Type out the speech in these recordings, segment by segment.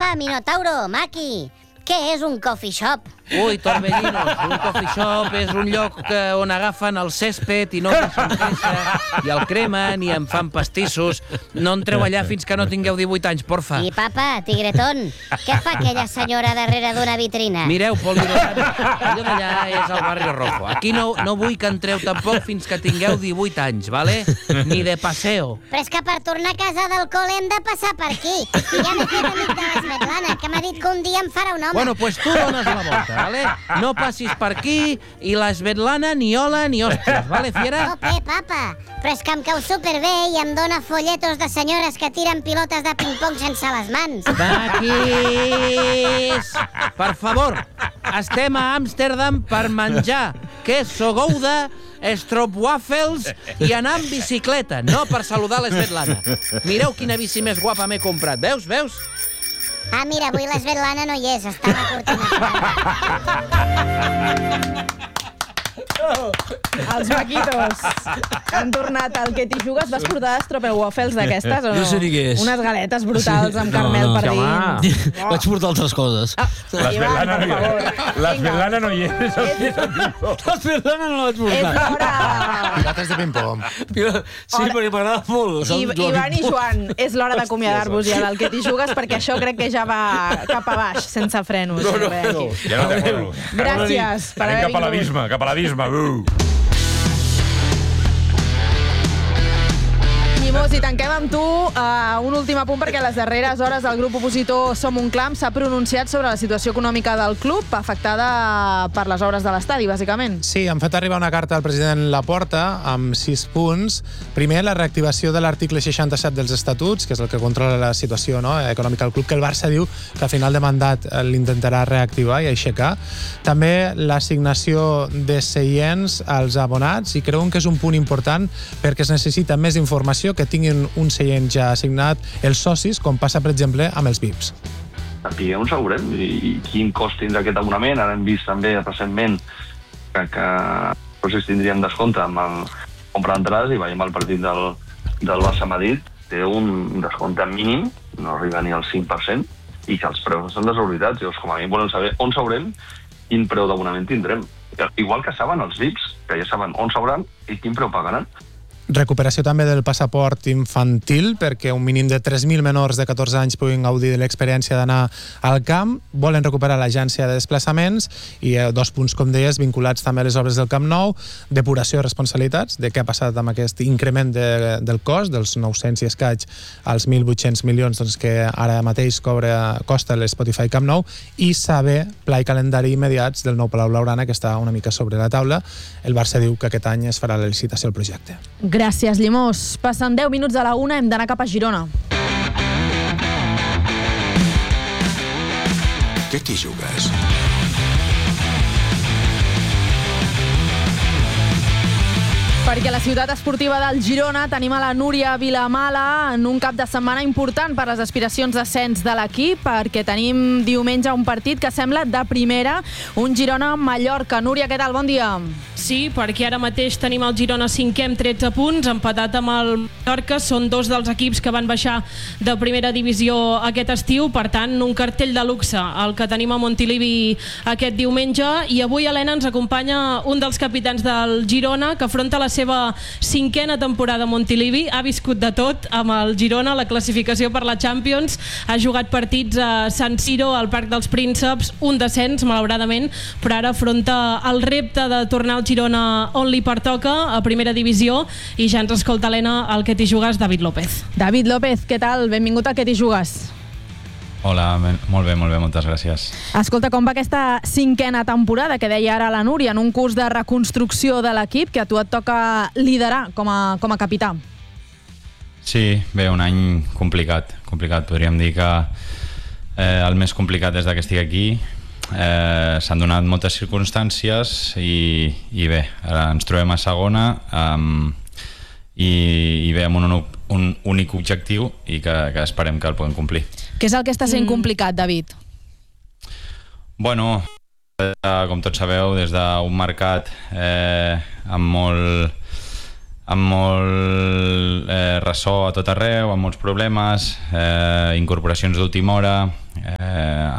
Papa Minotauro, Maki, què és un coffee shop? Ui, Torbellinos, un coffee shop és un lloc on agafen el cèsped i no el deixen créixer, i el cremen i en fan pastissos. No entreu allà fins que no tingueu 18 anys, porfa. I, papa, tigretón, què fa aquella senyora darrere d'una vitrina? Mireu, Polidorat, allò d'allà és el barri rojo. Aquí no vull que entreu tampoc fins que tingueu 18 anys, vale? Ni de paseo. Però és que per tornar a casa del col·le hem de passar per aquí. I ja m'he fet amic de l'Svetlana, que m'ha dit que un dia em farà un home. Bueno, pues tu dones la volta, vale? No passis per aquí i la Svetlana ni hola ni hòsties, vale, fiera? Ope, papa, però és que em cau superbé i em dona folletos de senyores que tiren pilotes de ping-pong sense les mans. Maquis! Per favor, estem a Amsterdam per menjar queso gouda, stroopwafels i anar amb bicicleta, no per saludar la Svetlana. Mireu quina bici més guapa m'he comprat, veus? Ah, mira, avui la Svetlana no hi és, està a la cortina. Els Maquitos han tornat al Que t'hi jugues. Vas portar stroopwafels d'aquestes o no? No sé ni què és. Unes galetes brutals amb caramel per dins. Vaig portar altres coses. La Svetlana no hi és. La Svetlana no la vaig portar. És l'hora... Pilotes de ping-pong. Sí, perquè m'agrada molt. Ivan i Joan, és l'hora d'acomiadar-vos ja del Que t'hi jugues, perquè això crec que ja va cap a baix, sense frenos. No. Ja no té frenos. Gràcies per haver vingut. Cap a l'abisme. Mimós, i tanquem amb tu un últim apunt, perquè a les darreres hores el grup opositor Som un Clam s'ha pronunciat sobre la situació econòmica del club, afectada per les obres de l'estadi, bàsicament. Sí, han fet arribar una carta al president Laporta amb 6 punts. Primer, la reactivació de l'article 67 dels estatuts, que és el que controla la situació econòmica del club, que el Barça diu que a final de mandat l'intentarà reactivar i aixecar. També l'assignació de seients als abonats, i creuen que és un punt important perquè es necessita més informació, que tinguin un seient ja assignat els socis, com passa, per exemple, amb els VIPs. Aquí on sabrem i quin cost tindrà aquest abonament. Ara hem vist també recentment que els socis tindrien descompte amb el comprar entrades, i veiem el partit del Barça-Madrid té un descompte mínim, no arriba ni al 5%, i que els preus són desorbitats. Llavors, com a mínim volem saber on sabrem quin preu d'abonament tindrem. Igual que saben els VIPs, que ja saben on sabran i quin preu pagaran. Recuperació també del passaport infantil, perquè un mínim de 3.000 menors de 14 anys puguin gaudir de l'experiència d'anar al camp. Volen recuperar l'agència de desplaçaments i 2 punts, com deies, vinculats també a les obres del Camp Nou, depuració de responsabilitats, de què ha passat amb aquest increment del cost, dels 900 i escaig als 1.800 milions que ara mateix costa l'Spotify Camp Nou, i saber pla i calendari immediats del nou Palau Blaugrana, que està una mica sobre la taula. El Barça diu que aquest any es farà la licitació al projecte. Gràcies, Llimós. Passen 10 minuts a la 1, hem d'anar cap a Girona. Què t'hi jugues? Perquè a la ciutat esportiva del Girona tenim a la Núria Vilamala en un cap de setmana important per les aspiracions d'ascens de l'equip, perquè tenim diumenge un partit que sembla de primera, un Girona-Mallorca. Núria, què tal? Bon dia. Sí, perquè ara mateix tenim el Girona 5è amb 13 punts, empatat amb el Mallorca. Són 2 dels equips que van baixar de primera divisió aquest estiu, per tant, un cartell de luxe, el que tenim a Montilivi aquest diumenge. I avui, Helena, ens acompanya un dels capitans del Girona, que afronta la seva 5a temporada a Montilivi. Ha viscut de tot amb el Girona, la classificació per la Champions, ha jugat partits a San Siro, al Parc dels Prínceps, un descens, malauradament, però ara afronta el repte de tornar al Girona on li pertoca, a primera divisió, i ja ens escolta, Helena, el Que t'hi jugues, David López. David López, què tal? Benvingut al Que t'hi jugues. Hola, molt bé, moltes gràcies. Escolta, com va aquesta 5a temporada que deia ara la Núria, en un curs de reconstrucció de l'equip que a tu et toca liderar com a capità? Sí, bé, un any complicat. Podríem dir que el més complicat des que estic aquí. S'han donat moltes circumstàncies i bé, ara ens trobem a segona i bé, amb un únic objectiu i que esperem que el puguem complir. Què és el que està sent complicat, David? Bueno, com tots sabeu, des d'un mercat amb molt ressò a tot arreu, amb molts problemes, incorporacions d'última hora,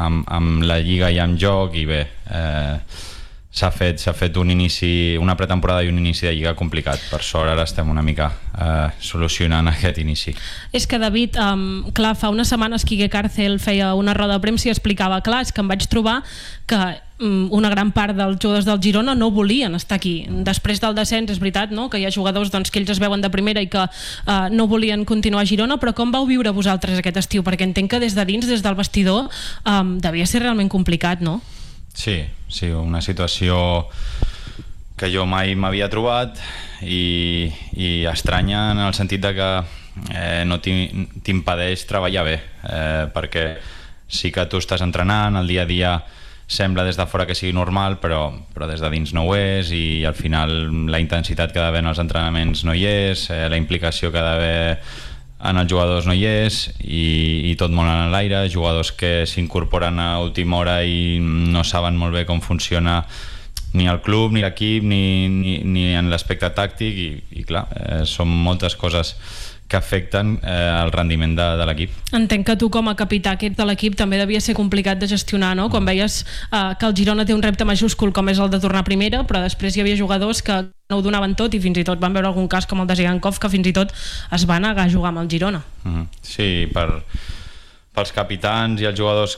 amb la Lliga i amb joc, i bé, s'ha fet una pretemporada i un inici de Lliga complicat. Per sort ara estem una mica solucionant aquest inici. És que, David, clar, fa unes setmanes Quique Cárcel feia una roda de premsa i explicava, clar, és que em vaig trobar que una gran part dels jugadors del Girona no volien estar aquí. Després del descens, és veritat, no?, que hi ha jugadors que ells es veuen de primera i que no volien continuar a Girona, però com vau viure vosaltres aquest estiu? Perquè entenc que des de dins, des del vestidor, devia ser realment complicat, no? Sí, una situació que jo mai m'havia trobat i estranya en el sentit de que no t'impedeix treballar bé, perquè sí que tu estàs entrenant, el dia a dia sembla des de fora que sigui normal, però des de dins no ho és, i al final la intensitat que ha d'haver en els entrenaments no hi és, la implicació que ha d'haver en els jugadors no hi és, i tot molt en l'aire, jugadors que s'incorporen a última hora i no saben molt bé com funciona ni el club, ni l'equip, ni en l'aspecte tàctic, i clar, són moltes coses que afecten el rendiment de l'equip. Entenc que tu, com a capità aquest de l'equip, també devia ser complicat de gestionar, no? Quan veies que el Girona té un repte majúscul com és el de tornar a primera, però després hi havia jugadors que no ho donaven tot, i fins i tot van veure algun cas com el de Zigankov, que fins i tot es va negar a jugar amb el Girona. Sí, pels capitans i els jugadors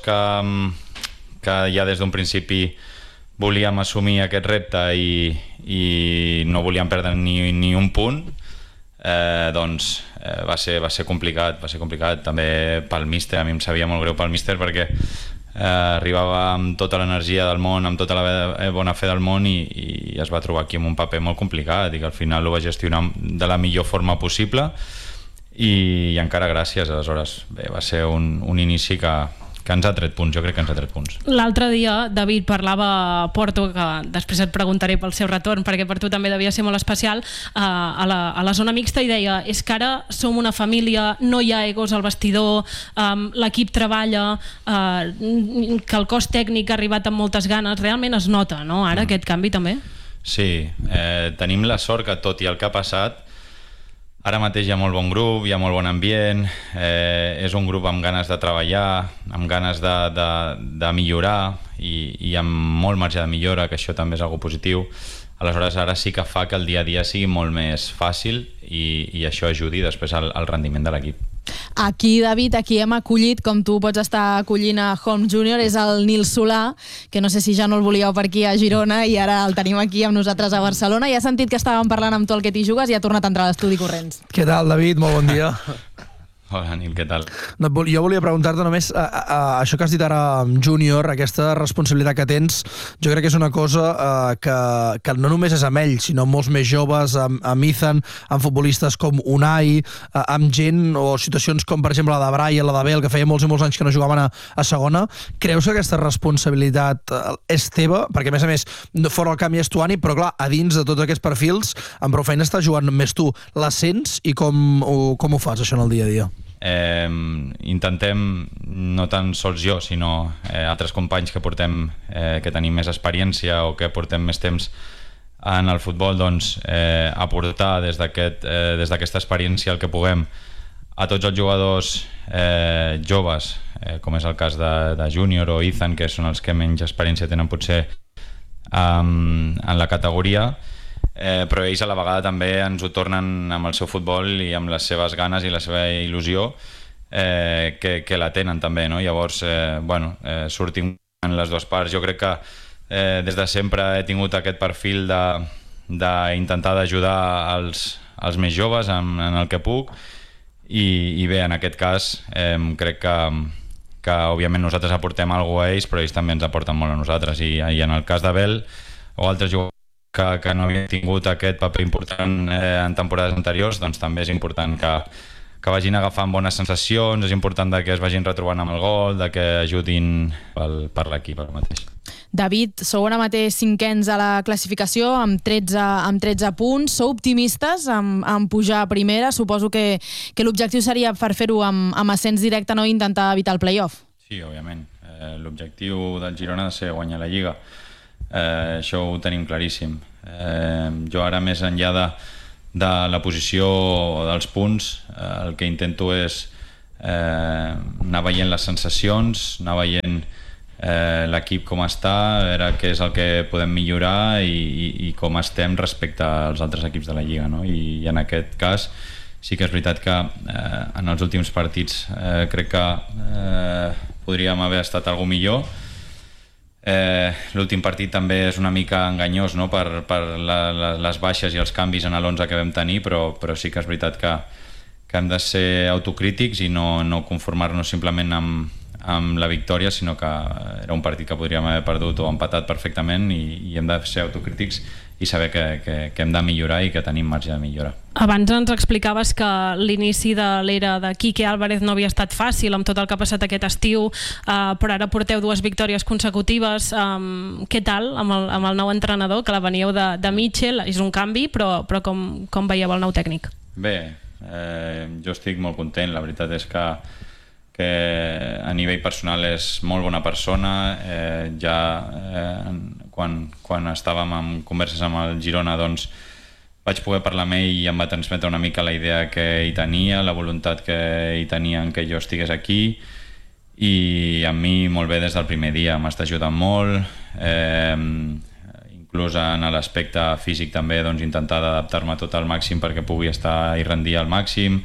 que ja des d'un principi volíem assumir aquest repte i no volíem perdre ni un punt, doncs va ser complicat. També pel míster, a mi em sabia molt greu pel míster, perquè arribava amb tota l'energia del món, amb tota la bona fe del món, i es va trobar aquí amb un paper molt complicat, i que al final ho va gestionar de la millor forma possible, i encara gràcies. Aleshores, bé, va ser un inici que ens ha tret punts, jo crec que ens ha tret punts. L'altre dia, David, parlava Porto, que després et preguntaré pel seu retorn, perquè per tu també devia ser molt especial, a la zona mixta, i deia, és que ara som una família, no hi ha egos al vestidor, l'equip treballa, que el cos tècnic ha arribat amb moltes ganes, realment es nota, no?, ara aquest canvi també? Sí, tenim la sort que tot i el que ha passat, ara mateix hi ha molt bon grup, hi ha molt bon ambient, és un grup amb ganes de treballar, amb ganes de millorar, i amb molt marge de millora, que això també és algo positiu. Aleshores, ara sí que fa que el dia a dia sigui molt més fàcil, i això ajudi després al rendiment de l'equip. Aquí, David, aquí hem acollit, com tu pots estar acollint a Holmes Júnior, és el Nil Solà, que no sé si ja no el volíeu per aquí a Girona i ara el tenim aquí amb nosaltres a Barcelona. I ha sentit que estàvem parlant amb tu el que t'hi jugues i ha tornat a entrar a l'estudi corrents. Què tal, David? Molt bon dia. Hola, Nil, què tal? Jo volia preguntar-te només això que has dit ara amb Júnior, aquesta responsabilitat que tens. Jo crec que és una cosa que no només és amb ell, sinó amb molts més joves, amb Ethan, amb futbolistes com Unai, amb gent o situacions com, per exemple, la de Brian, la de Bel, que feia molts i molts anys que no jugaven a segona. Creus que aquesta responsabilitat és teva? Perquè, a més, fora el camp hi és Tuani, però clar, a dins de tots aquests perfils, amb prou feina estàs jugant més tu. La sents i com ho fas, això, en el dia a dia? Intentem, no tan sols jo, sinó altres companys que tenim més experiència o que portem més temps en el futbol, doncs aportar des d'aquesta experiència el que puguem a tots els jugadors joves, com és el cas de Júnior o Ethan, que són els que menys experiència tenen potser en la categoria, però ells a la vegada també ens ho tornen amb el seu futbol i amb les seves ganes i la seva il·lusió, que la tenen també, no? Llavors, sortim en les dues parts. Jo crec que des de sempre he tingut aquest perfil d'intentar d'ajudar els més joves en el que puc, i bé, en aquest cas crec que òbviament nosaltres aportem alguna cosa a ells, però ells també ens aporten molt a nosaltres, i en el cas de Bel o altres jugadors que no havien tingut aquest paper important en temporades anteriors, doncs també és important que vagin agafant bones sensacions, és important que es vagin retrobant amb el gol, que ajudin per l'equip ara mateix. David, sou ara mateix cinquens a la classificació amb 13 punts. Sou optimistes en pujar a primera? Suposo que l'objectiu seria, per fer-ho amb ascens directe, no intentar evitar el play-off. Sí, òbviament. L'objectiu del Girona ha de ser guanyar la Lliga. Això ho tenim claríssim. Jo ara, més enllà de la posició o dels punts, el que intento és anar veient les sensacions, anar veient l'equip com està, a veure què és el que podem millorar i com estem respecte als altres equips de la Lliga, no? I en aquest cas sí que és veritat que en els últims partits crec que podríem haver estat algú millor. L'últim partit també és una mica enganyós, no? per les baixes i els canvis en l'11 que vam tenir, però sí que és veritat que hem de ser autocrítics i no conformar-nos simplement amb la victòria, sinó que era un partit que podríem haver perdut o empatat perfectament i hem de ser autocrítics i saber que hem de millorar i que tenim marge de millora. Abans ens explicaves que l'inici de l'era de Quique Álvarez no havia estat fàcil amb tot el que ha passat aquest estiu, però ara porteu 2 victòries consecutives. Què tal amb el nou entrenador, que la veníeu de Mitchell? És un canvi, però com veieu el nou tècnic? Bé, jo estic molt content. La veritat és que a nivell personal és molt bona persona. Quan estàvem en converses amb el Girona, doncs vaig poder parlar amb ell i em va transmetre una mica la idea que ell tenia, la voluntat que ell tenia en que jo estigués aquí, i a mi molt bé des del primer dia. M'està ajudant molt, inclús en l'aspecte físic també, doncs intentar d'adaptar-me tot al màxim perquè pugui estar i rendir al màxim.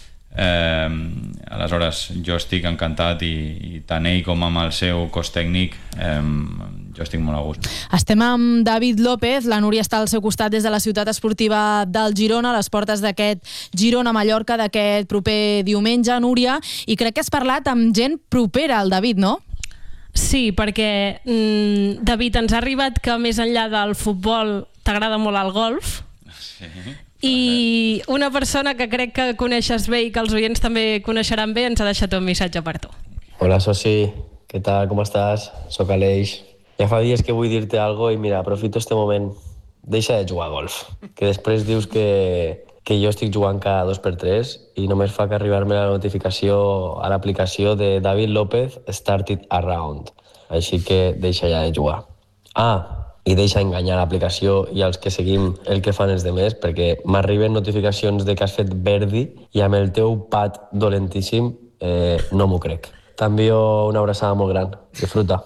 Aleshores jo estic encantat i tant ell com amb el seu cos tècnic jo estic molt a gust. Estem amb David López, la Núria està al seu costat des de la ciutat esportiva del Girona, a les portes d'aquest Girona-Mallorca d'aquest proper diumenge, Núria, i crec que has parlat amb gent propera al David, no? Sí, perquè David, ens ha arribat que més enllà del futbol t'agrada molt el golf. Sí. I una persona que crec que coneixes bé i que els oients també coneixeran bé ens ha deixat un missatge per tu. Hola, Sosi, què tal, com estàs? Soc Aleix. Ja fa dies que vull dir-te alguna cosa i mira, aprofito este moment. Deixa de jugar a golf, que després dius que jo estic jugant cada 2x3 i només fa que arribar-me la notificació a l'aplicació de David López Started a Round. Així que deixa ja de jugar. I deixa enganyar l'aplicació i els que seguim el que fan els demés, perquè m'arriben notificacions de que has fet verdi i amb el teu pad dolentíssim no m'ho crec. T'envio una abraçada molt gran. Disfruta.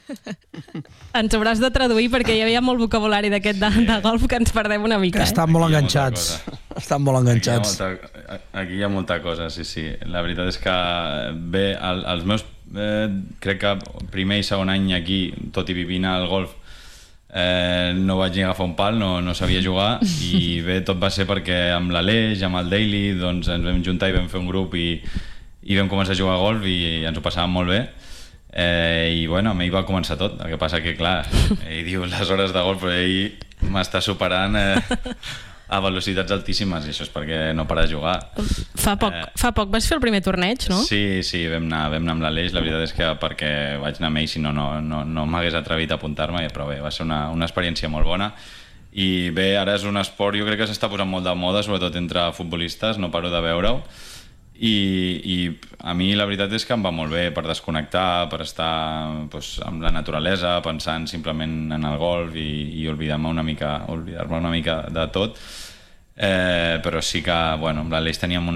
Ens hauràs de traduir perquè hi havia molt vocabulari d'aquest de golf que ens perdem una mica. Estan molt enganxats. Estan molt enganxats. Aquí hi ha molta cosa, sí. La veritat és que bé, els meus crec que primer i segon any aquí, tot i vivint al golf, no vaig ni agafar un pal, no sabia jugar, i bé, tot va ser perquè amb l'Aleix, amb el Daily, doncs ens vam juntar i vam fer un grup i vam començar a jugar a golf i ens ho passàvem molt bé. I bueno, amb ell va començar tot. El que passa que, clar, ell diu les hores de golf, però ell m'està superant a velocitats altíssimes, i això és perquè no para de jugar. Fa poc vas fer el primer torneig, no? Sí, vam anar amb l'Aleix. La veritat és que perquè vaig anar amb ell, si no m'hagués atrevit a apuntar-me, però bé, va ser una experiència molt bona. I bé, ara és un esport, jo crec que s'està posant molt de moda, sobretot entre futbolistes, no paro de veure-ho. I a mi la veritat és que em va molt bé per desconnectar, per estar amb la naturalesa, pensant simplement en el golf i oblidar-me una mica de tot. Però sí que, bueno, amb l'Aleix teníem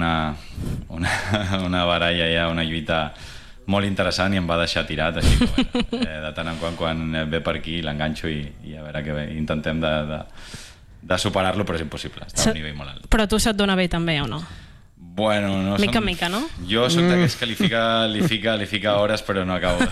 una baralla ja, una lluita molt interessant i em va deixar tirat, així que bueno, de tant en quan ve per aquí l'enganxo i a veure què intentem de superar-lo, però és impossible, està a un nivell molt alt. Però tu se't dona bé també, o no? Bueno, no mica en mica, no? Jo soc d'aquells que li fica hores però no acabo.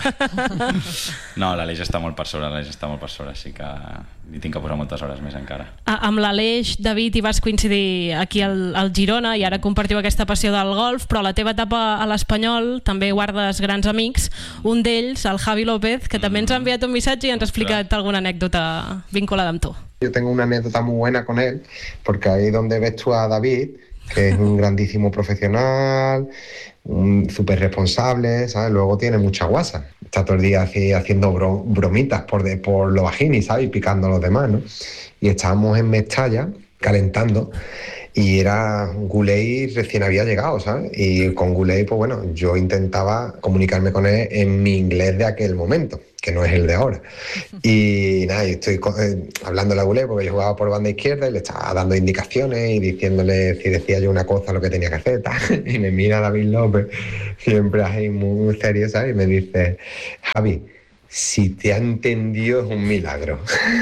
No, l'Aleix està molt per sobre, així que li tinc que posar moltes hores més encara. Amb l'Aleix, David, hi vas coincidir aquí al Girona i ara compartiu aquesta passió del golf, però a la teva etapa a l'Espanyol també guardes grans amics, un d'ells, el Javi López, que també ens ha enviat un missatge i ens ha explicat alguna anècdota vinculada amb tu. Yo tengo una anécdota muy buena con él, porque ahí donde ves tú a David, que es un grandísimo profesional, súper responsable, ¿sabes? Luego tiene mucha guasa. Está todo el día haciendo bromitas por lo bajini, ¿sabes? Y picando a los demás, ¿no? Y estábamos en Mestalla, calentando, y era Goulet recién había llegado, ¿sabes? Y con Goulet, pues bueno, yo intentaba comunicarme con él en mi inglés de aquel momento, que no es el de ahora. Y nada, y estoy hablándole a Goulet porque yo jugaba por banda izquierda y le estaba dando indicaciones y diciéndole si decía yo una cosa lo que tenía que hacer, tal. Y me mira David López, siempre así muy serio, ¿sabes? Y me dice, Javi, si te ha entendido es un milagro.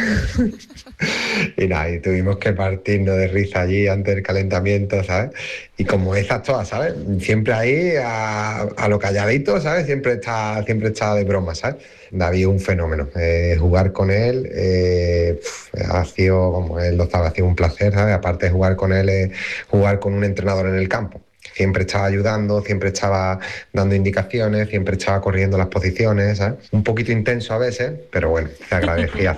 Y nada, y tuvimos que partirnos de risa allí antes del calentamiento, ¿sabes? Y como esas todas, ¿sabes? Siempre ahí a lo calladito, ¿sabes? Siempre está de broma, ¿sabes? David es un fenómeno. Jugar con él ha sido, como él lo sabe, ha sido un placer, ¿sabes? Aparte de jugar con él, jugar con un entrenador en el campo. Siempre estaba ayudando, siempre estaba dando indicaciones, siempre estaba corrigiendo las posiciones, ¿sabes? Un poquito intenso a veces, però bueno, s'agradecía.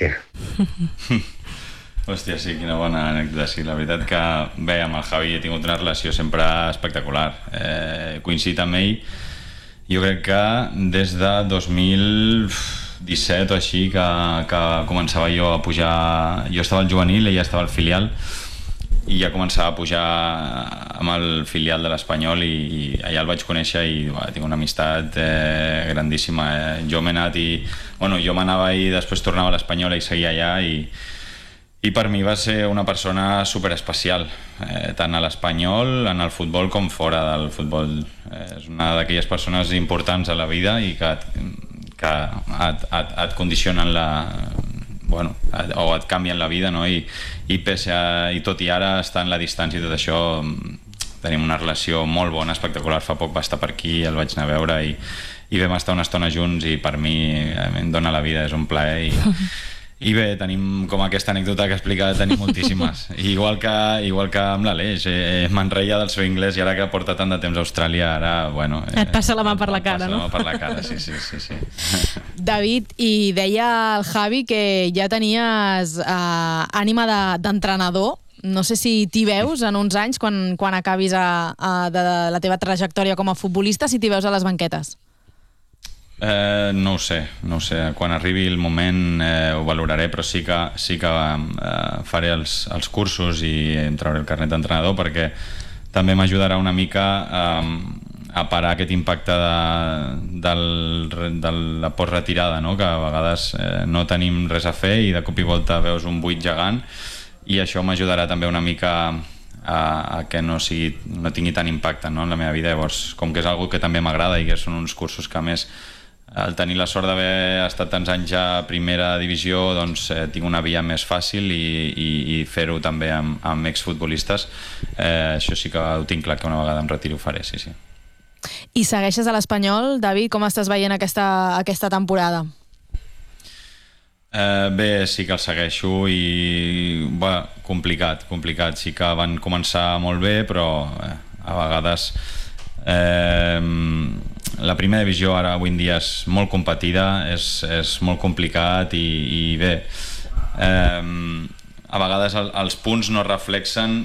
Hòstia, sí, quina bona anècdota. Sí, la veritat que bé, amb el Javi he tingut una relació sempre espectacular. Coincidit amb ell, jo crec que des de 2017 o així que començava jo a pujar. Jo estava al juvenil, ella estava al filial, i ja començava a pujar amb el filial de l'Espanyol i allà el vaig conèixer i tinc una amistat grandíssima. Jo m'he anat jo m'anava i després tornava a l'Espanyol i seguia allà i per mi va ser una persona superespecial, tant a l'Espanyol, en el futbol com fora del futbol. És una d'aquelles persones importants a la vida i que et condicionen o et canvien la vida, no? I tot i ara estar en la distància i tot això, tenim una relació molt bona, espectacular. Fa poc va estar per aquí, el vaig anar a veure i vam estar una estona junts i per mi em dona la vida, és un plaer. I bé, tenim com aquesta anècdota que he explicat, tenim moltíssimes. Igual que amb l'Aleix, me'n reia del seu anglès i ara que porta tant de temps a Austràlia, ara, et passa la mà per la cara, no? Et passa la mà per la cara, sí. David, i deia el Javi que ja tenies ànima d'entrenador. No sé si t'hi veus en uns anys, quan acabis de la teva trajectòria com a futbolista, si t'hi veus a les banquetes. No ho sé. Quan arribi el moment ho valoraré, però sí que faré els cursos i em trauré el carnet d'entrenador perquè també m'ajudarà una mica a parar aquest impacte de la postretirada, no? Que a vegades no tenim res a fer i de cop i volta veus un buit gegant i això m'ajudarà també una mica a que no tingui tant impacte, no, en la meva vida. Llavors, com que és algo que també m'agrada i que són uns cursos que a més al tenir la sort d'haver estat tants anys a primera divisió, doncs tinc una via més fàcil i fer-ho també amb exfutbolistes. Això sí que ho tinc clar, que una vegada em retiro ho faré, sí. I segueixes a l'Espanyol, David? Com estàs veient aquesta temporada? Bé, sí que el segueixo i complicat. Sí que van començar molt bé, però a vegades la primera divisió ara avui en dia és molt competida, és molt complicat i bé, a vegades els punts no reflexen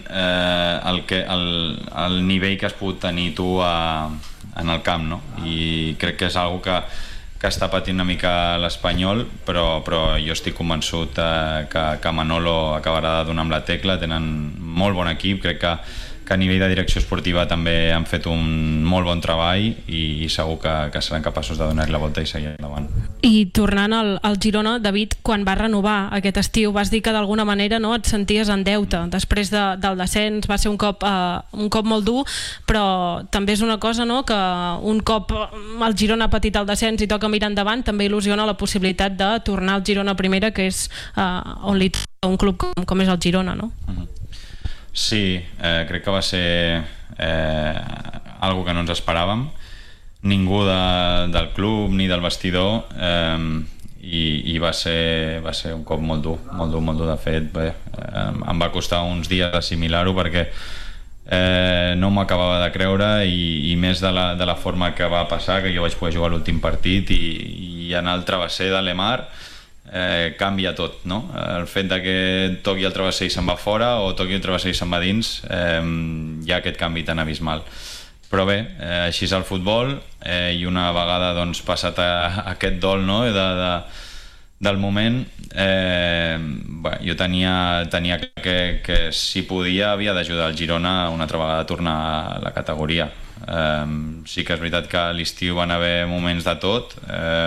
el nivell que has pogut tenir tu en el camp, no? I crec que és algo que està patint una mica l'Espanyol, però jo estic convençut que Manolo acabarà de donar amb la tecla. Tenen molt bon equip, crec que a nivell de direcció esportiva també han fet un molt bon treball i segur que seran capaços de donar la volta i seguir endavant. I tornant al Girona, David, quan va renovar aquest estiu, vas dir que d'alguna manera et senties en deute després del descens. Va ser un cop molt dur, però també és una cosa que un cop el Girona ha patit el descens i toca mirar endavant, també il·lusiona la possibilitat de tornar al Girona a primera, que és on li toca un club com és el Girona, no? Sí, crec que va ser algo que no ens esperàvem, ningú del club ni del vestidor, i va ser un cop molt dur. De fet, em va costar uns dies assimilar-ho perquè no m'ho acabava de creure i més de la forma que va passar, que jo vaig poder jugar l'últim partit i en el travesser de Lemar canvia tot, no? El fet de que toqui el travesser i se'n va fora o toqui el travesser i se'n va dins, hi ha aquest canvi tan abismal. Però bé, així és el futbol, i una vegada passat aquest dol, no, del moment, jo tenia que si podia havia d'ajudar el Girona una altra vegada a tornar a la categoria. Sí que és veritat que a l'estiu van haver moments de tot,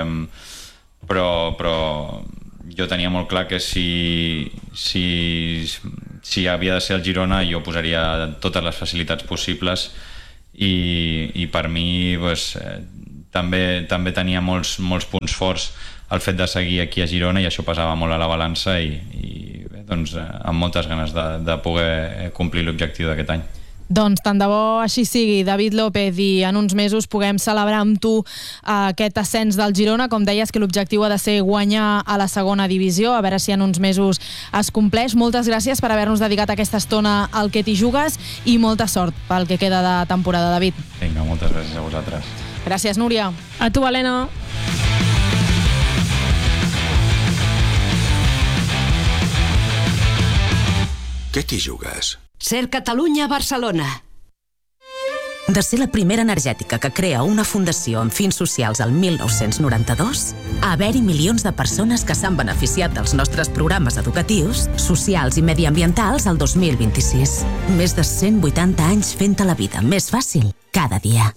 però jo tenia molt clar que si havia de ser el Girona jo posaria totes les facilitats possibles i per mi també tenia molts punts forts el fet de seguir aquí a Girona, i això pesava molt a la balança, i doncs, amb moltes ganes de poder complir l'objectiu d'aquest any. Doncs tant de bo així sigui, David López, i en uns mesos puguem celebrar amb tu aquest ascens del Girona. Com deies, que l'objectiu ha de ser guanyar a la segona divisió, a veure si en uns mesos es compleix. Moltes gràcies per haver-nos dedicat aquesta estona al Que t'hi jugues, i molta sort pel que queda de temporada, David. Vinga, moltes gràcies a vosaltres. Gràcies, Núria. A tu, Helena. Què t'hi jugues? Ser Catalunya Barcelona. De ser la primera energètica que crea una fundació amb fins socials el 1992, a haver-hi milions de persones que s'han beneficiat dels nostres programes educatius, socials i mediambientals al 2026. Més de 180 anys fent-te la vida més fàcil cada dia.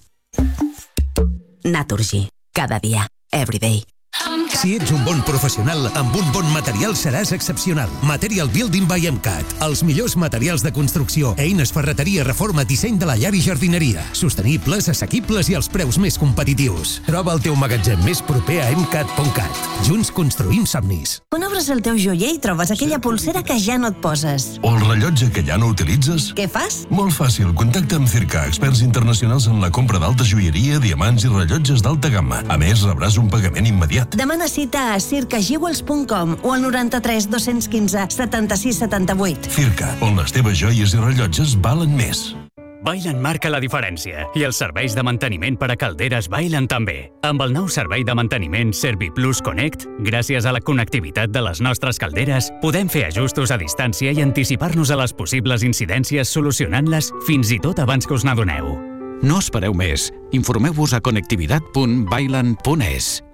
Naturgy. Cada dia. Everyday. Si ets un bon professional, amb un bon material seràs excepcional. Material Building by MCAT. Els millors materials de construcció, eines, ferreteria, reforma, disseny de la llar i jardineria. Sostenibles, assequibles i als preus més competitius. Troba el teu magatzem més proper a MCAT.cat. Junts construïm somnis. Quan obres el teu joier i trobes aquella polsera que ja no et poses. O el rellotge que ja no utilitzes. Què fas? Molt fàcil. Contacta amb Circa, experts internacionals en la compra d'alta joieria, diamants i rellotges d'alta gamma. A més, rebràs un pagament immediat. Demana cita a circajewels.com o al 93 215 76 78. Circa, on les teves joies i rellotges valen més. Bailen marca la diferència i els serveis de manteniment per a calderes Bailen també. Amb el nou servei de manteniment ServiPlus Connect, gràcies a la connectivitat de les nostres calderes, podem fer ajustos a distància i anticipar-nos a les possibles incidències solucionant-les fins i tot abans que us n'adoneu. No espereu més. Informeu-vos a connectivitat.bailan.es.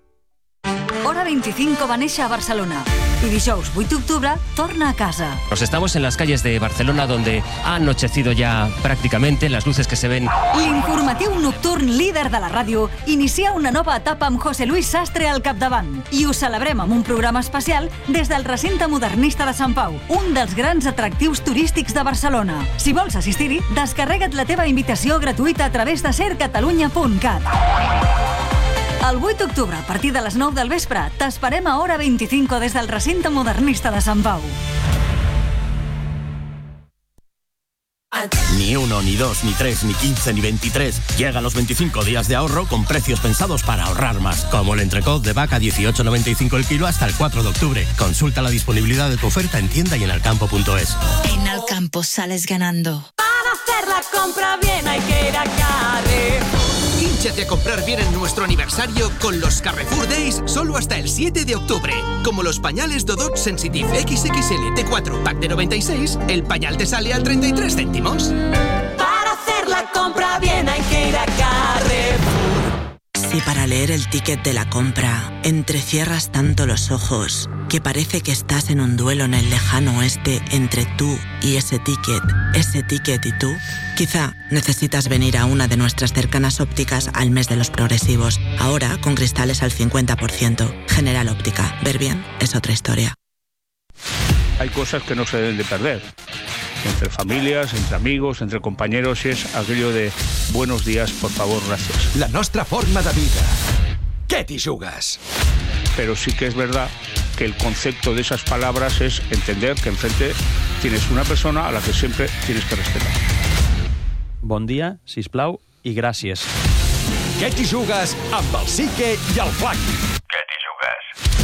Hora 25 va néixer a Barcelona y dijous 8 d'octubre torna a casa. Nos estamos en las calles de Barcelona, donde ha anochecido ya prácticamente, las luces que se ven. L'informatiu nocturn líder de la ràdio inicia una nova etapa amb José Luis Sastre al capdavant i ho celebrem amb un programa especial des del recinte modernista de Sant Pau, un dels grans atractius turístics de Barcelona. Si vols assistir-hi, descarrega't la teva invitació gratuïta a través de sercatalunya.cat. El 8 d'octubre, a partir de les 9 del vespre, t'esperem a Hora 25 des del recinte modernista de Sant Pau. Ni 1, ni 2, ni 3, ni 15, ni 23. Llegan los 25 días de ahorro con precios pensados para ahorrar más. Como el entrecot de vaca 18,95 el kilo hasta el 4 de octubre. Consulta la disponibilidad de tu oferta en tienda y en alcampo.es. En Alcampo sales ganando. Para hacer la compra bien hay que ir a Carrefour. Hínchate a comprar bien en nuestro aniversario con los Carrefour Days solo hasta el 7 de octubre. Como los pañales Dodot Sensitive XXL T4 pack de 96, el pañal te sale a 33 céntimos. Para hacer la compra bien hay que ir a Carrefour. Si para leer el ticket de la compra entrecierras tanto los ojos que parece que estás en un duelo en el lejano oeste entre tú y ese ticket y tú, quizá necesitas venir a una de nuestras cercanas ópticas al mes de los progresivos. Ahora con cristales al 50%. General Óptica. Ver bien es otra historia. Hay cosas que no se deben de perder. Entre familias, entre amigos, entre compañeros, es aquello de buenos días, por favor, gracias. La nostra forma de vida. ¿Qué t'hi jugues? Pero sí que es verdad que el concepto de esas palabras es entender que enfrente tienes una persona a la que siempre tienes que respetar. Bon dia, sisplau, i gràcies. Què t'hi jugues amb el Sique i el Flaqui? Què t'hi jugues?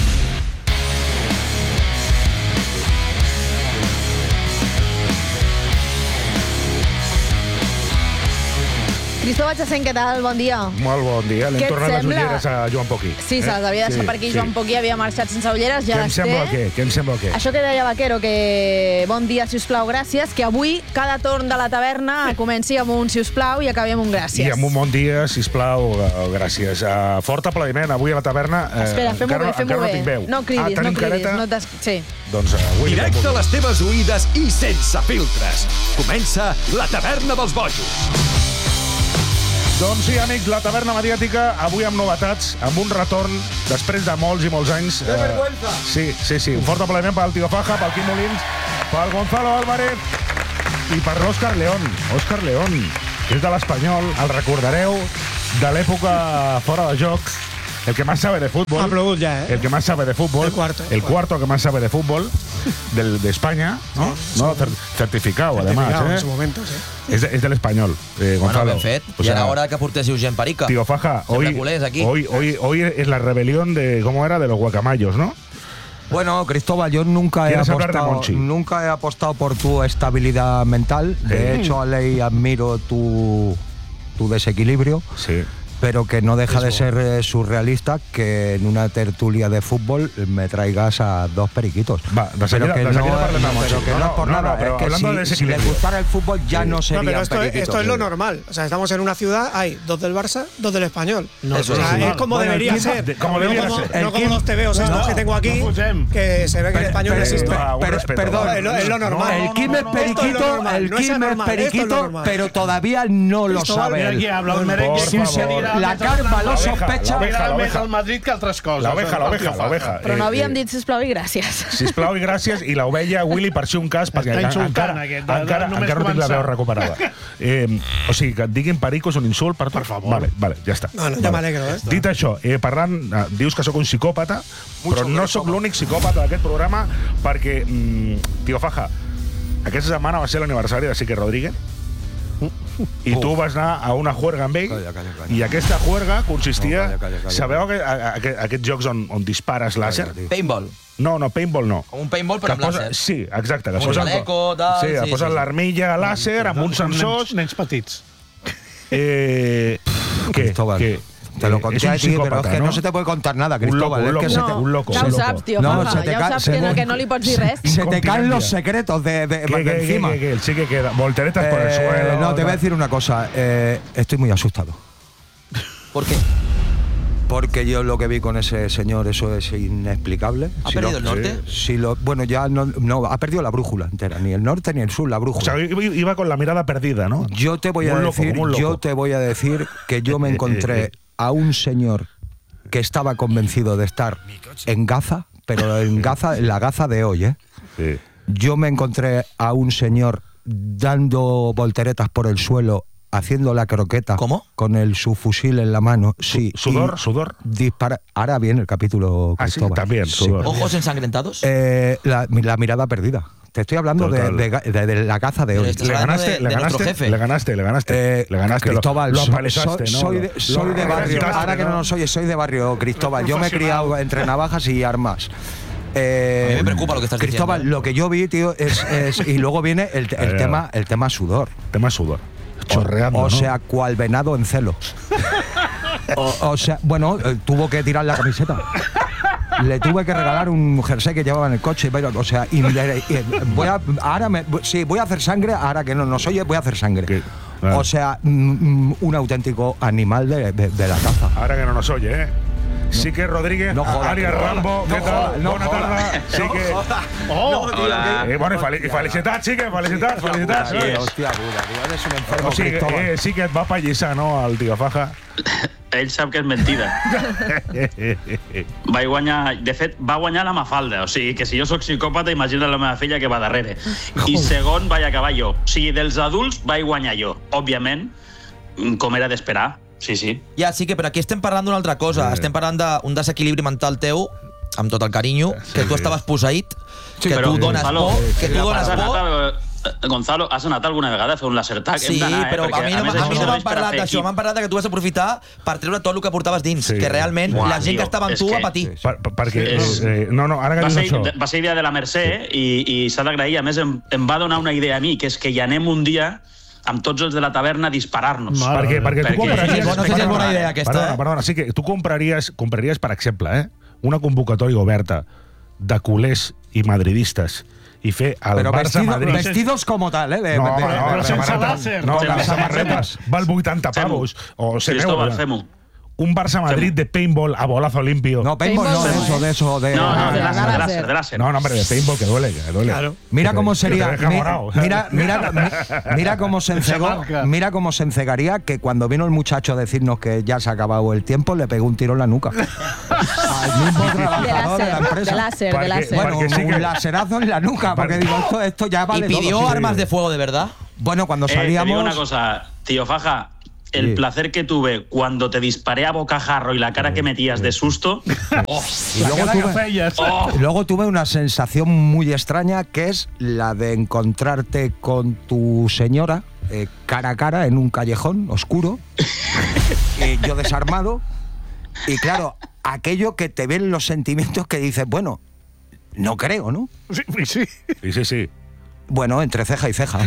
Cristóbal Chacén, què tal? Bon dia. Molt bon dia. L'hem Què et tornat les sembla? ulleres a Joan Poquí. Sí, se les havia deixat per aquí. Joan Poquí havia marxat sense ulleres, ja Què em les sembla té. què? Què em sembla què? Això que deia Vaquero, que bon dia, sisplau, gràcies, que avui cada torn de la taverna comenci amb un sisplau i acabi amb un gràcies. I amb un bon dia, sisplau, gràcies. Fort aplaudiment avui a la taverna. Espera, fem-ho bé, fem-ho no bé. tinc veu. No cridis, no tenim cridis. careta? No sí. Doncs avui... Directe a les teves oïdes i sense filtres. Comença la taverna dels bojos. Doncs sí, amics, la taverna mediàtica, avui amb novetats, amb un retorn després de molts i molts anys. ¡Qué vergüenza! Sí. Un fort aplaudiment pel Tio Faja, pel Quim Molins, pel Gonzalo Álvarez i per l'Òscar León. Òscar León, que és de l'Espanyol, el recordareu, de l'època fora de joc, el que más sabe de fútbol. Ha plogut ja, El que más sabe de fútbol. El cuarto que más sabe de fútbol de España, ¿no? No, certificado, además. En su momento, sí. És de l'Espanyol, Gonzalo. Bueno, ben fet. O sea, I ara hora que portéssiu gent perica. Tío Faja, hoy es la rebelión de, ¿cómo era? De los guacamayos, ¿no? Bueno, Cristóbal, yo nunca he apostado por tu estabilidad mental. De hecho, Ale, y admiro tu desequilibrio. Sí. Pero que no deja de ser surrealista que en una tertulia de fútbol me traigas a dos periquitos. Va, pero que no es por nada. Pero es que si les gustara el fútbol ya no serían periquitos. Esto es lo normal. O sea, estamos en una ciudad, hay dos del Barça, dos del Español. No, es como debería ser. Como debería ser. No como los tebeos estos que tengo aquí, que se ve que el Español existe. Perdón, es lo normal. El Kim es periquito, pero todavía no lo sabe. La Carme lo sospecha. L'oveja. El Madrid que altres coses. L'oveja. Però no havíem dit sisplau i gràcies. Sisplau i gràcies, i l'ovella, Willy, per si un cas, perquè encara no tinc la veu recuperada. O sigui, que et diguin perico és un insult per favor. Vale, ja està. No, ja m'alegro, Dit això, parlant, dius que sóc un psicòpata, però no sóc l'únic psicòpata d'aquest programa, perquè, Tío Faja, aquesta setmana va ser l'aniversari de Sique Rodríguez, i tu vas anar a una juerga amb ell, i aquesta juerga consistia... Sabeu aquests jocs on dispares làser? Paintball. No, paintball no. Com un paintball però amb làser. Sí, exacte. Un xaleco, tal... Sí, posen l'armilla làser amb uns sensors... Nens petits. Què? Te lo conté a ti, pero es que no se te puede contar nada, Cristóbal. Un loco. Ja ho saps, tio Faja, ja ho saps que no li pots dir res. Se te caen los secretos de encima. Sí que queda. Volteretas por el suelo. No, te voy a decir una cosa. Estoy muy asustado. ¿Por qué? Porque yo lo que vi con ese señor, eso es inexplicable. ¿Ha perdido el norte? Bueno, ya no, ha perdido la brújula entera, ni el norte ni el sur, la brújula. O sea, iba con la mirada perdida, ¿no? Yo te voy a decir que yo me encontré a un señor que estaba convencido de estar en Gaza, pero en la Gaza de hoy, Sí. Yo me encontré a un señor dando volteretas por el suelo, haciendo la croqueta. ¿Cómo? Con su fusil en la mano. Sí. ¿Sudor? Dispara. Ahora viene el capítulo, Cristóbal. Sí, también, sudor. ¿Ojos ensangrentados? La mirada perdida. Te estoy hablando de la Gaza de hoy. Le ganaste. Cristóbal, lo apalesaste, ¿no? Soy de barrio. Ahora que no nos oyes, soy de barrio, Cristóbal. Yo me he criado entre navajas y armas. A mí me preocupa lo que estás Cristóbal, diciendo. lo que yo vi, tío, es y luego viene el tema sudor. Tema sudor. Chorreando, o sea, cual venado en celo. o sea, bueno, tuvo que tirar la camiseta. Le tuve que regalar un jersey que llevaba en el coche. O sea, voy a hacer sangre. Ahora que no nos oye, voy a hacer sangre. O sea, un auténtico animal de la caza. Ahora que no nos oye, Sique Rodríguez, Arias Rambo, ¿qué tal? Bona tarda. Sique. Hola. Bueno, i felicitats, Sique, felicitats. Hòstia, eres un enfermo, Cristóbal. Sí que et va pallissar, no, el Tío Faja? Ell sap que és mentida. Vaig guanyar... De fet, va guanyar la Mafalda. O sigui, que si jo sóc psicòpata, imagina't la meva filla que va darrere. I segon vaig acabar jo. O sigui, dels adults vaig guanyar jo. Òbviament, com era d'esperar. Sí. Ja, sí que, però aquí estem parlant d'una altra cosa. Estem parlant d'un desequilibri mental teu, amb tot el carinyo, que tu estaves posseït, que tu dones por... Gonzalo, has anat alguna vegada a fer un laser tag? Sí, però a mi no m'han parlat d'això, m'han parlat que tu vas aprofitar per treure tot el que portaves dins, que realment la gent que estava amb tu va patir. Perquè... No, ara que dius això... Va ser idea de la Mercè i s'ha d'agrair. A més, em va donar una idea a mi, que és que hi anem un dia amb tots els de la taverna a disparar-nos. Perquè tu compraries... No sé si és bona idea aquesta. Perdona, sí que tu compraries, per exemple, una convocatòria oberta de culers i madridistes i fer el Barça-Madrid... Vestidos como tal, No, les samarretes val 80 pavos. O 100 Cristóbal, fem-ho. Un Barça-Madrid de paintball a bolazo limpio. No, paintball no, de eso. De láser. No, hombre, de paintball que duele. Claro. Mira cómo sería. Mira cómo se encegó. Mira cómo se encegaría que cuando vino el muchacho a decirnos que ya se ha acabado el tiempo, le pegó un tiro en la nuca. Al mismo trabajador de la empresa. De láser. Bueno, un laserazo en la nuca, porque digo, esto ya vale todo. ¿Y pidió armas de fuego de verdad? Bueno, cuando salíamos... Te digo una cosa, Tío Faja. el placer que tuve cuando te disparé a bocajarro y la cara que metías de susto. Y luego tuve una sensación muy extraña, que es la de encontrarte con tu señora cara a cara en un callejón oscuro, yo desarmado, y claro, aquello que te ven los sentimientos que dices, bueno, no creo, ¿no? Sí. Bueno, entre ceja y ceja.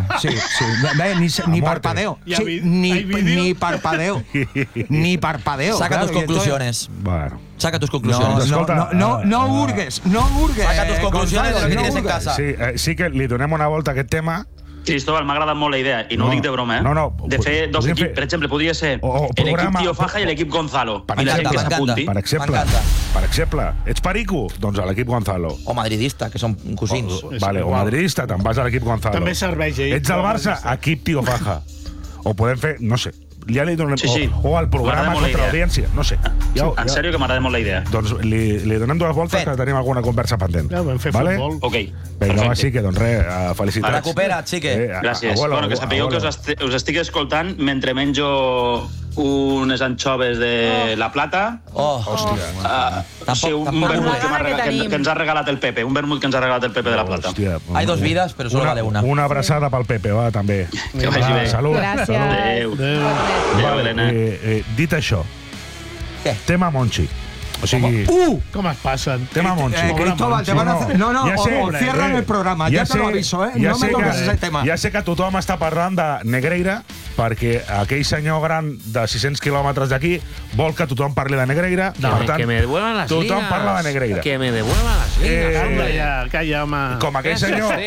Ni parpadeo. Sí, ni parpadeo. Ni parpadeo. Saca tus conclusiones. Bueno. Saca tus conclusiones. No hurgues. Saca tus conclusiones de lo que tienes en casa. Sí que li donem una volta a aquest tema. Cristóbal, m'ha agradat molt la idea, i no ho dic de broma, eh? No. De fer dos equips, per exemple, podria ser l'equip Tío Faja i l'equip Gonzalo. I la gent que s'apunti. Per exemple, ets perico? Doncs a l'equip Gonzalo. O madridista, que són cosins. Vale, o madridista, te'n vas a l'equip Gonzalo. També serveix, Ets del Barça, equip Tío Faja. O podem fer, no sé, ja li donem... O al programa contra l'audiència, no sé. En sèrio que m'agrada molt la idea. Doncs li donem dues voltes que tenim alguna conversa pendent. Ja, vam fer futbol. Ok. Vinga, va, sí que, doncs res, felicitats. Recupera't, xique. Gràcies. Bueno, que sapigueu que us estic escoltant mentre menjo unes anchoves de La Plata. Hòstia. Un vermut que ens ha regalat el Pepe. Un vermut que ens ha regalat el Pepe de La Plata. Hay dos vidas, pero solo vale una. Una abraçada pel Pepe, va, també. Que vagi bé. Salut. Gràcies. Adéu. Adéu, Helena. Dit això, què? Tema Monchi. O sigui... Com es passen? Tema Monchi. Cristóbal, te van a hacer... No, o cierran el programa, ya te lo aviso, ¿eh? No me toques ese tema. Ja sé que tothom està parlant de Negreira, perquè aquell senyor gran de 600 quilòmetres d'aquí vol que tothom parli de Negreira. Per tant, que me devuelvan las ligas. Tothom parla de Negreira. Que me devuelvan las ligas. Calla, home. Com aquest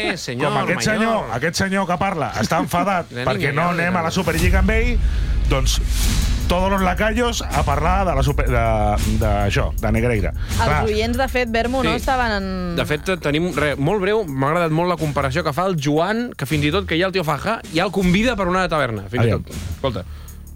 senyor que parla està enfadat perquè no anem a la Superliga amb ell, doncs tots els lacayos a parlar d'això, de Negreira. Els oients, de fet, Bermo, no estaven en... De fet, tenim molt breu, m'ha agradat molt la comparació que fa el Joan, que fins i tot que hi ha el Tío Faja, ja el convida per una taverna, fins i tot. Escolta.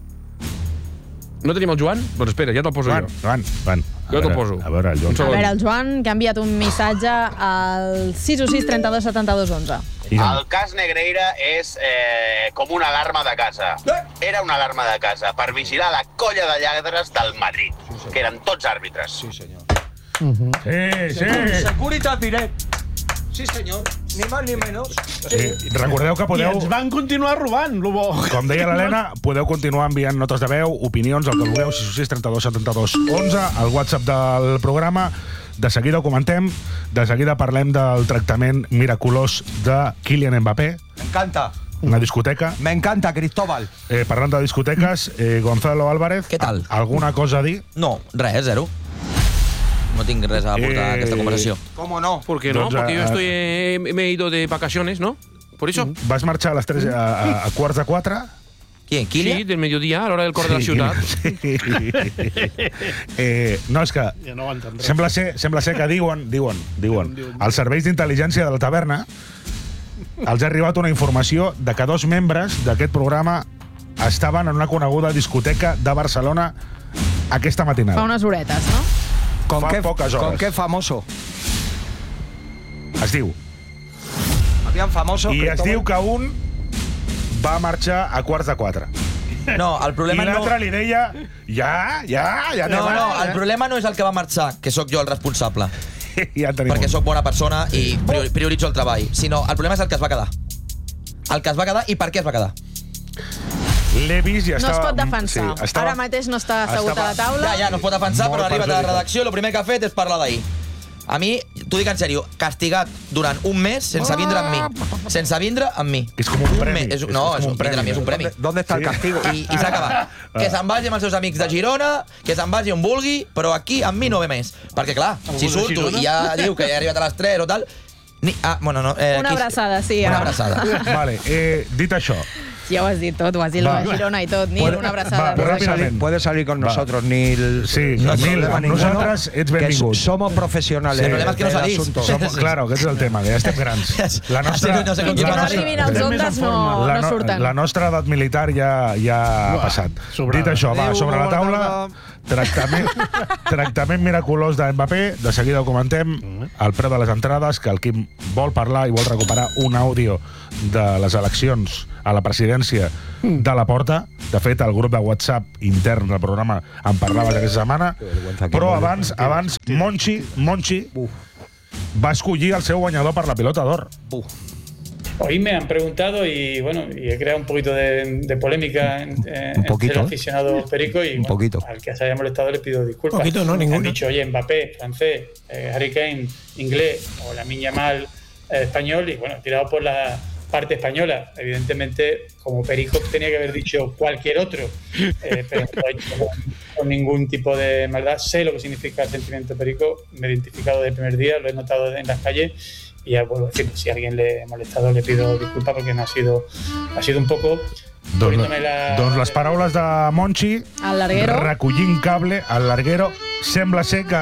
No tenim el Joan? Doncs espera, ja te'l poso jo. Van. Jo te'l poso. A veure, el Joan, que ha enviat un missatge al 616 32 72 11. El cas Negreira és com una alarma de casa. Era una alarma de casa per vigilar la colla de lladres del Madrid, que eren tots àrbitres. Sí, senyor. Sí. Securitas Direct. Sí, senyor. Ni más ni menos. Recordeu que podeu... I ens van continuar robant, lo bo. Com deia l'Helena, podeu continuar enviant notes de veu, opinions, el que vulgueu, 616 32 72 11, al WhatsApp del programa. De seguida ho comentem, de seguida parlem del tractament miraculós de Kylian Mbappé. M'encanta. Una discoteca. Me encanta, Cristóbal. Parlant de discoteques, Gonzalo Álvarez. Què tal? Alguna cosa a dir? No, res, zero. No tinc res a aportar a aquesta conversació. ¿Cómo no? ¿Por qué no? Porque yo me he ido de vacaciones, ¿no? Por eso. Vas marxar a les 3 a quarts de 4? ¿Quién? ¿Kylian? Sí, del mediodía, a l'hora del cor de la ciutat. No, és que sembla ser que diuen als serveis d'intel·ligència de la taverna els ha arribat una informació de que 2 membres d'aquest programa estaven en una coneguda discoteca de Barcelona aquesta matinada. Fa unes horetes, no? Fa poques hores. ¿Con qué famoso? Es diu. Habían famosos... I es diu que un va marxar a quarts de 4. No, el problema I l'altre li deia... Ja No, el problema no és el que va marxar, que sóc jo el responsable. Ja perquè sóc bona persona i prioritzo el treball. Sinó, el problema és el que es va quedar. El que es va quedar i per què es va quedar. L'he vist i estava... No es pot defensar. Sí, Ara mateix no està assegut a la taula. Ja, no es pot defensar, però ha arribat a la redacció i el primer que ha fet és parlar d'ahir. A mi, t'ho dic en sèrio, castigat durant un mes sense vindre amb mi. Sense vindre amb mi. És com un premi. No, és un premi, és un premi. ¿Dónde está el castigo? I s'ha acabat. Que se'n vagi amb els seus amics de Girona, que se'n vagi on vulgui, però aquí amb mi no ve més. Perquè, clar, si surto i ja diu que he arribat a les 3 o tal... Bueno, no... Una abraçada, sí. Una abraçada. Vale, dit això... Ja ho has dit tot, ho has dit la Girona i tot. Nil, una abraçada. Puede salir con nosotros, Nil. Sí, Nil, nosaltres ets benvingut. Somos profesionales. El problema es que no salís. Claro, aquest és el tema, que ja estem grans. La nostra... Que no arribin als ondes no surten. La nostra edat militar ja ha passat. Dit això, va, sobre la taula Tractament miraculós de Mbappé. De seguida ho comentem. El preu de les entrades, que el Quim vol parlar i vol recuperar un àudio de les eleccions a la presidència de Laporta. De fet, el grup de WhatsApp intern del programa en parlava aquesta setmana. Però abans Monchi va escollir el seu guanyador per la Pilota d'Or. Hoy me han preguntado y bueno, y he creado un poquito de polémica entre el aficionado perico y bueno, al que se haya molestado le pido disculpas. Poquito, no, ninguno. Han dicho, oye, Mbappé, francés, Harry Kane, inglés, o Lamine Yamal, español, y bueno, tirado por la parte española. Evidentemente, como perico tenía que haber dicho cualquier otro, pero no lo he hecho con ningún tipo de maldad. Sé lo que significa el sentimiento perico, me he identificado desde el primer día, lo he notado en las calles. Y ya vuelvo a decir, si a alguien le ha molestado le pido disculpas porque no ha sido un poco... Doncs les paraules de Monchi, recollint cable al larguero. Sembla ser que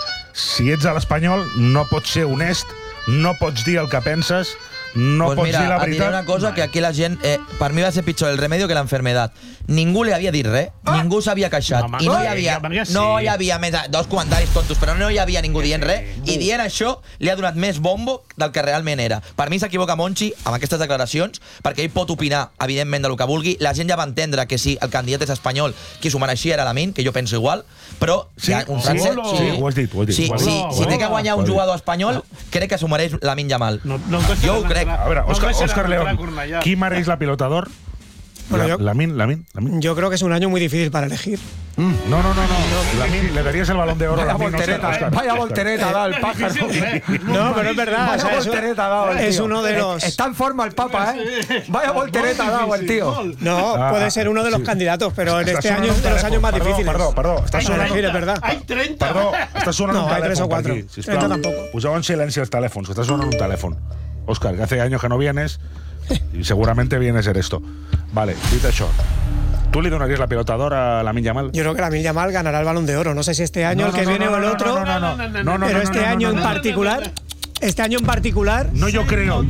si ets a l'Espanyol no pots ser honest, no pots dir el que penses, no pues pots mira, dir la veritat. Mira, una cosa, que aquí la gent... per mi va ser pitjor el remedio que la enfermedad. Ningú li havia dit res, ningú s'havia queixat. I no hi havia més dos comentaris tontos, però no hi havia ningú dient res. I dient això li ha donat més bombo del que realment era. Per mi s'equivoca Monchi amb aquestes declaracions, perquè ell pot opinar, evidentment, del que vulgui. La gent ja va entendre que si el candidat és espanyol, qui s'ho mereixia era Lamine, que jo penso igual, però un francès... Sí, ho has dit. Si té que guanyar un jugador espanyol, crec que s'ho mereix Lamine Yamal. Jo ho crec. A ver, Óscar León, ¿quién mereix la Pilota d'Or? Bueno, Lamine. Yo creo que es un año muy difícil para elegir. No. Lamine, le darías el Balón de Oro a Lamine. Vaya voltereta ha dado el pájaro. No, pero es verdad. Vaya voltereta ha dado el tío. Es uno de los... Está en forma el Papa, ¿eh? Vaya voltereta ha dado el tío. No, puede ser uno de los candidatos, pero en este año es de los años más difíciles. Perdó. Está sonando, es verdad. Hay 30. Perdó, está sonando un hay 3 o 4. 30 tampoco. Poseu en silencio el teléfono, que está sonando un teléfono. Óscar, que hace años que no vienes y seguramente viene a ser esto. Vale, dit això. ¿Tú le donarías la Pilota d'Or a Lamine Yamal? Yo creo que Lamine Yamal ganará el Balón de Oro. No sé si este año, el que viene o el otro. Pero este año en particular. Este año en particular. No, yo creo.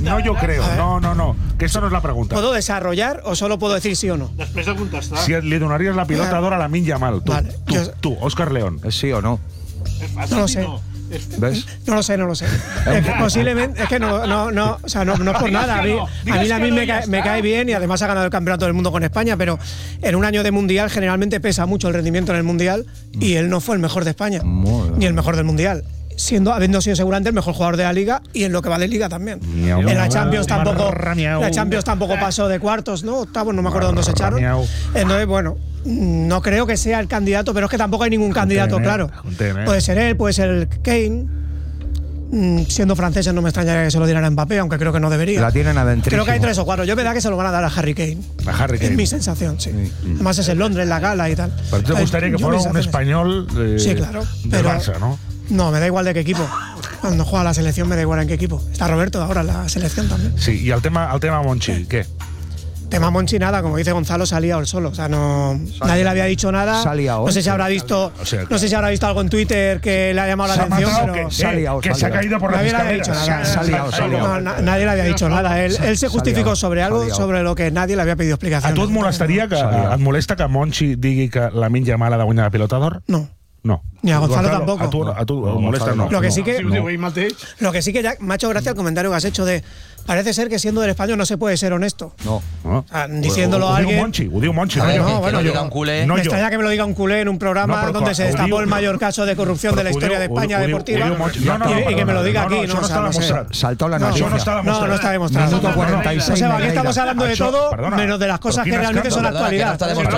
No. Que eso no es la pregunta. ¿Puedo desarrollar o solo puedo decir sí o no? Després de contestar. Si le donarías la Pilota d'Or a Lamine Yamal, tú, Óscar León. ¿Es sí o no? No lo sé. ¿Ves? No lo sé. Posiblemente, es que no, o sea, no es por nada. A mí Lamine me cae bien y además ha ganado el campeonato del mundo con España, pero en un año de mundial generalmente pesa mucho el rendimiento en el mundial y él no fue el mejor de España, ni el mejor del mundial. Habiendo sido seguramente el mejor jugador de la Liga y en lo que va de Liga también. En la Champions tampoco pasó de cuartos, ¿no? Octavos, no me acuerdo dónde se echaron. Entonces, bueno, no creo que sea el candidato, pero es que tampoco hay ningún candidato claro. Puede ser él, puede ser el Kane. Siendo franceses no me extrañaría que se lo dieran a Mbappé, aunque creo que no debería. La tienen adentrísimo. Creo que hay 3 o 4. Yo verdad que se lo van a dar a Harry Kane. Es mi sensación, sí. Además es en Londres, la gala y tal. Pero te gustaría que fuera un español sí, claro, de Barça, ¿no? No, me da igual de qué equipo. Cuando juega la selección me da igual en qué equipo. Está Roberto ahora en la selección también. Sí, y al tema Monchi, ¿qué? Tema Monchi nada, como dice Gonzalo, se ha liado él solo. O sea, nadie le había dicho nada. No sé si habrá visto algo en Twitter que le ha llamado la atención, pero se ha caído por la escalera. Nadie le había dicho nada. Él se justificó sobre algo sobre lo que nadie le había pedido explicación. A tu et molesta que Monchi digui que Lamine Yamal ha de guanyar la Pilota d'Or? No. Ni a Gonzalo tampoco. A tu molesta, no. Lo que sí que ya me ha hecho gracia el comentario que has hecho de parece ser que siendo del español no se puede ser honesto. No. O sea, diciéndolo a alguien. Ho diu Monchi. Me extraña que me lo diga un culé en un programa donde se destapó el mayor caso de corrupción de la historia de España deportiva y que me lo diga aquí. Saltó la noticia. No está demostrado. Minuto 46. O sea, aquí estamos hablando de todo menos de las cosas que realmente son actualidad.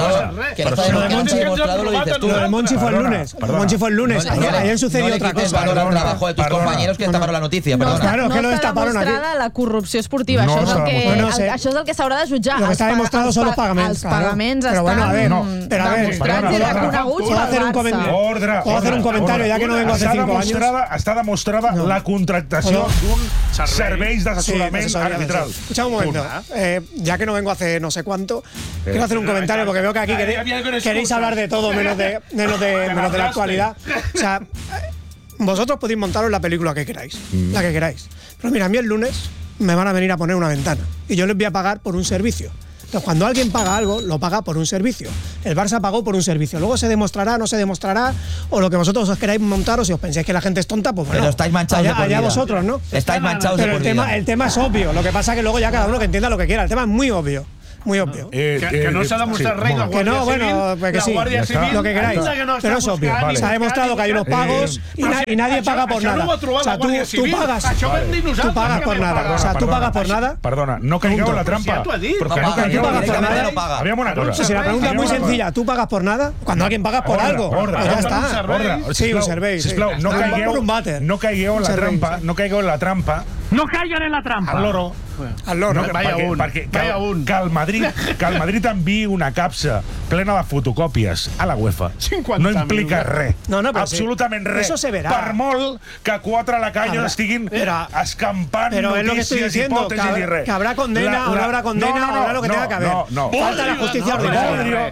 Lo de Monchi fue el lunes. Monchi fue el lunes. Ayer sucedió otra cosa. El trabajo de tus compañeros que destaparon la noticia. Claro, que lo destaparon aquí. La corrupció esportiva, això és el que s'haurà de jutjar. Lo que está demostrado son los pagamentos. Els pagaments estan demostrats i reconeguts per Barça. Puedo hacer un comentario, ya que no vengo hace 5 años. Està demostrada la contractació d'un serveis d'assessorament arbitral. Escucha un momento, ya que no vengo hace no sé cuánto, quiero hacer un comentario porque veo que aquí queréis hablar de todo menos de la actualidad. O sea, vosotros podéis montaros la película que queráis, la que queráis. Pero mira, a mí el lunes me van a venir a poner una ventana y yo les voy a pagar por un servicio. Entonces, cuando alguien paga algo, lo paga por un servicio. El Barça pagó por un servicio. Luego se demostrará, no se demostrará, o lo que vosotros os queráis montar, o si os pensáis que la gente es tonta, pues bueno. Pero estáis manchados de por allá vida. vosotros, ¿no? Estáis manchados de Pero por vida. el tema es obvio. Lo que pasa es que luego ya cada uno que entienda lo que quiera. El tema es muy obvio. Muy obvio. Que no se ha demostrado rey la Que Guardia no, bueno, Civil, pues que la sí. Guardia Civil, Lo que queráis. que no Pero es obvio. buscant, Se ha demostrado que hay unos pagos y nadie paga por nada. O sea, tú pagas. Tú pagas por nada. O sea, tú pagas por nada. Perdona, no caigueu en la trampa. Porque no caigueu en la trampa. Aviam una cosa. Si la pregunta es muy sencilla, ¿tú pagas por nada? Cuando alguien paga por algo, pues ya está. Sí, un servei. Sisplau, no caigueu en la trampa. No caigan en la trampa. Al loro. Al loro. No, perquè que el Madrid enviï una capsa plena de fotocòpies a la UEFA no implica res. No, absolutament res. Eso se verá. Per molt que quatre lacanyos estiguin escampant notícies, hipòtesis i res. Que habrá condena o no habrá condena, habrá lo que tenga que haber. Falta la justicia ordinaria.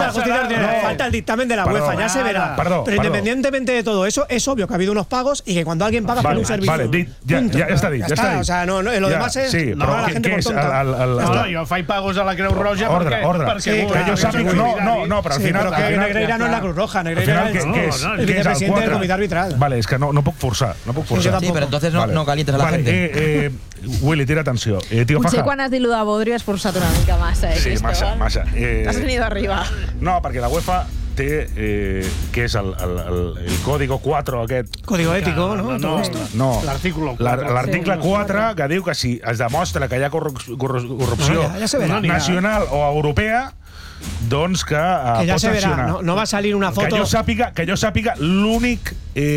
Falta el dictamen de la UEFA, ya se verá. Pero independientemente de todo eso, es obvio que ha habido unos pagos y que cuando alguien paga por un servicio. Vale, ja està dit. O sea, lo demás es no a la gente por tonta. No, jo faig pagos a la Creu Roja perquè que jo sàpiga, no, però al final... Però que Negreira no és la Cruz Roja, Negreira és el vicepresidente del Comité Arbitral. Vale, és que no puc forçar. Sí, pero entonces no calientes a la gente. Willy, tira atenció. Tio Potser Faja. quan has dit lo de Bodrio has forçat una mica massa, Sí, Cristóbal? massa. Has venido arriba. No, perquè la UEFA té, que és el código 4 aquest. Código ético, ¿no? No, l'article 4 que diu que si es demostra que hi ha corrupció ja se verá. nacional o europea, doncs que ya pot se verá. sancionar. No va a salir una foto. Que jo sàpiga l'únic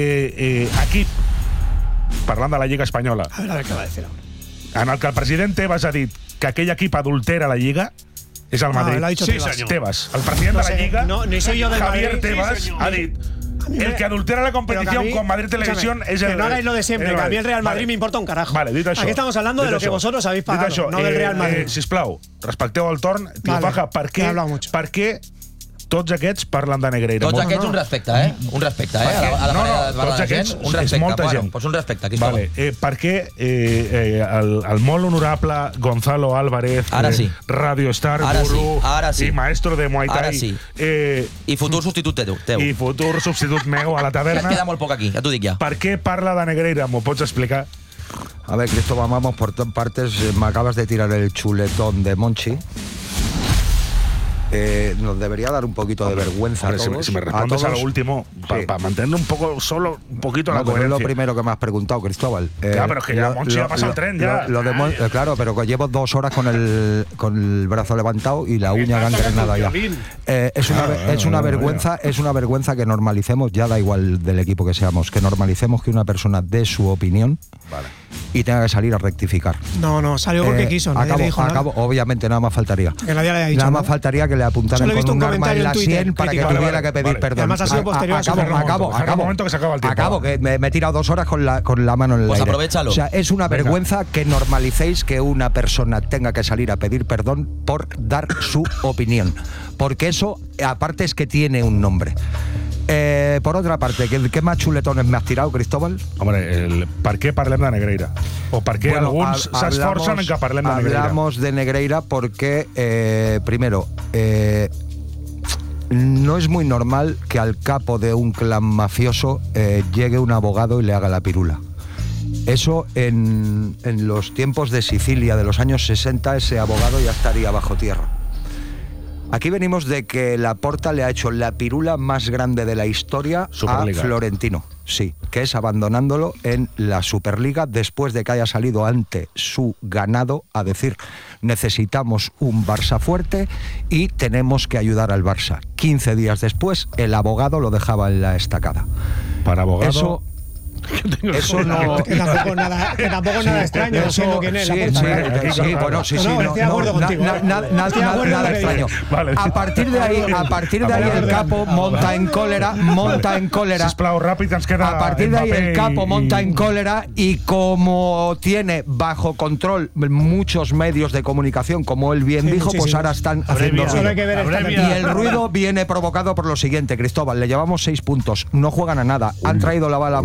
equip, parlant de la Lliga Espanyola, A ver qué va a decir. en el que el president Tebas ha dit que aquell equip adultera la Lliga és el Madrid. lo ha dicho Tebas. Tebas. El president de la Lliga, ni soy yo del Javier Madrid. Tebas, Sí, ha dit el que adultera la competición con Madrid Televisión es el... Que no hagáis lo de siempre, que a mí el Real Madrid me importa un carajo. Vale, dit això. Aquí estamos hablando de lo que vosotros habéis pagado, no del Real Madrid. Sisplau, respecteu el torn. Tio Vale, Faja, per què tots aquests parlen de Negreira? Tots aquests un respecte, Un respecte, a la manera de parlar de gent. Un respecte, molta gent. Pues un respecte, Cristóbal. Per què el molt honorable Gonzalo Álvarez, Ara sí. Radio Star, gurú i maestro de Muay Thai, Ara sí. I futur substitut teu. I futur substitut meu a la taverna, Et queda molt poc aquí, ja t'ho dic ja. per què parla de Negreira? M'ho pots explicar? A ver, Cristóbal, vamos por partes. Me acabas de tirar el chuletón de Monchi. Nos debería dar un poquito de vergüenza a todos. Si me respondes a lo último, para mantener un poquito la coherencia. Es lo primero que me has preguntado, Cristóbal. Claro, pero es que ya Monchi ha pasado el tren, ya. Claro, pero que llevo 2 horas con el brazo levantado y la uña gangrenada ya. Es una vergüenza que normalicemos, ya da igual del equipo que seamos, que normalicemos que una persona dé su opinión y tenga que salir a rectificar. No, salió porque quiso. Nadie le dijo nada. Obviamente, nada más faltaría. Que nadie le haya dicho nada más faltaría que le apuntaran con un arma en la sien para que tuviera que pedir perdón. Además ha sido posterior a su Acabo, que me he tirado 2 horas con la mano en el Pues aire. aprovechalo. O sea, es una vergüenza que normalicéis que una persona tenga que salir a pedir perdón por dar su opinión. Porque eso, aparte, es que tiene un nombre. Por otra parte, ¿qué más chuletones me has tirado, Cristóbal? Hombre, ¿per què parlem de Negreira? O per què alguns s'esforcen en que parlem de Negreira? Hablamos de Negreira porque, primero, no es muy normal que al capo de un clan mafioso llegue un abogado y le haga la pirula. Eso en los tiempos de Sicilia de los años 60, ese abogado ya estaría bajo tierra. Aquí venimos de que Laporta le ha hecho la pirula más grande de la historia Superliga. a Florentino. Sí, que es abandonándolo en la Superliga después de que haya salido ante su ganado a decir necesitamos un Barça fuerte y tenemos que ayudar al Barça. 15 días después, el abogado lo dejaba en la estacada. Para abogado... Eso no... Que tampoco es nada extraño, siendo quién es Laporta. Estoy de acuerdo contigo. Nada extraño. A partir de ahí el capo monta en cólera. Sisplau, ràpid, ens queda... A partir de ahí el capo monta en cólera y como tiene bajo control muchos medios de comunicación, como él bien dijo, pues ahora están haciendo ruido. Y el ruido viene provocado por lo siguiente, Cristóbal, le llevamos 6 puntos, no juegan a nada, han traído la bala a Mourinho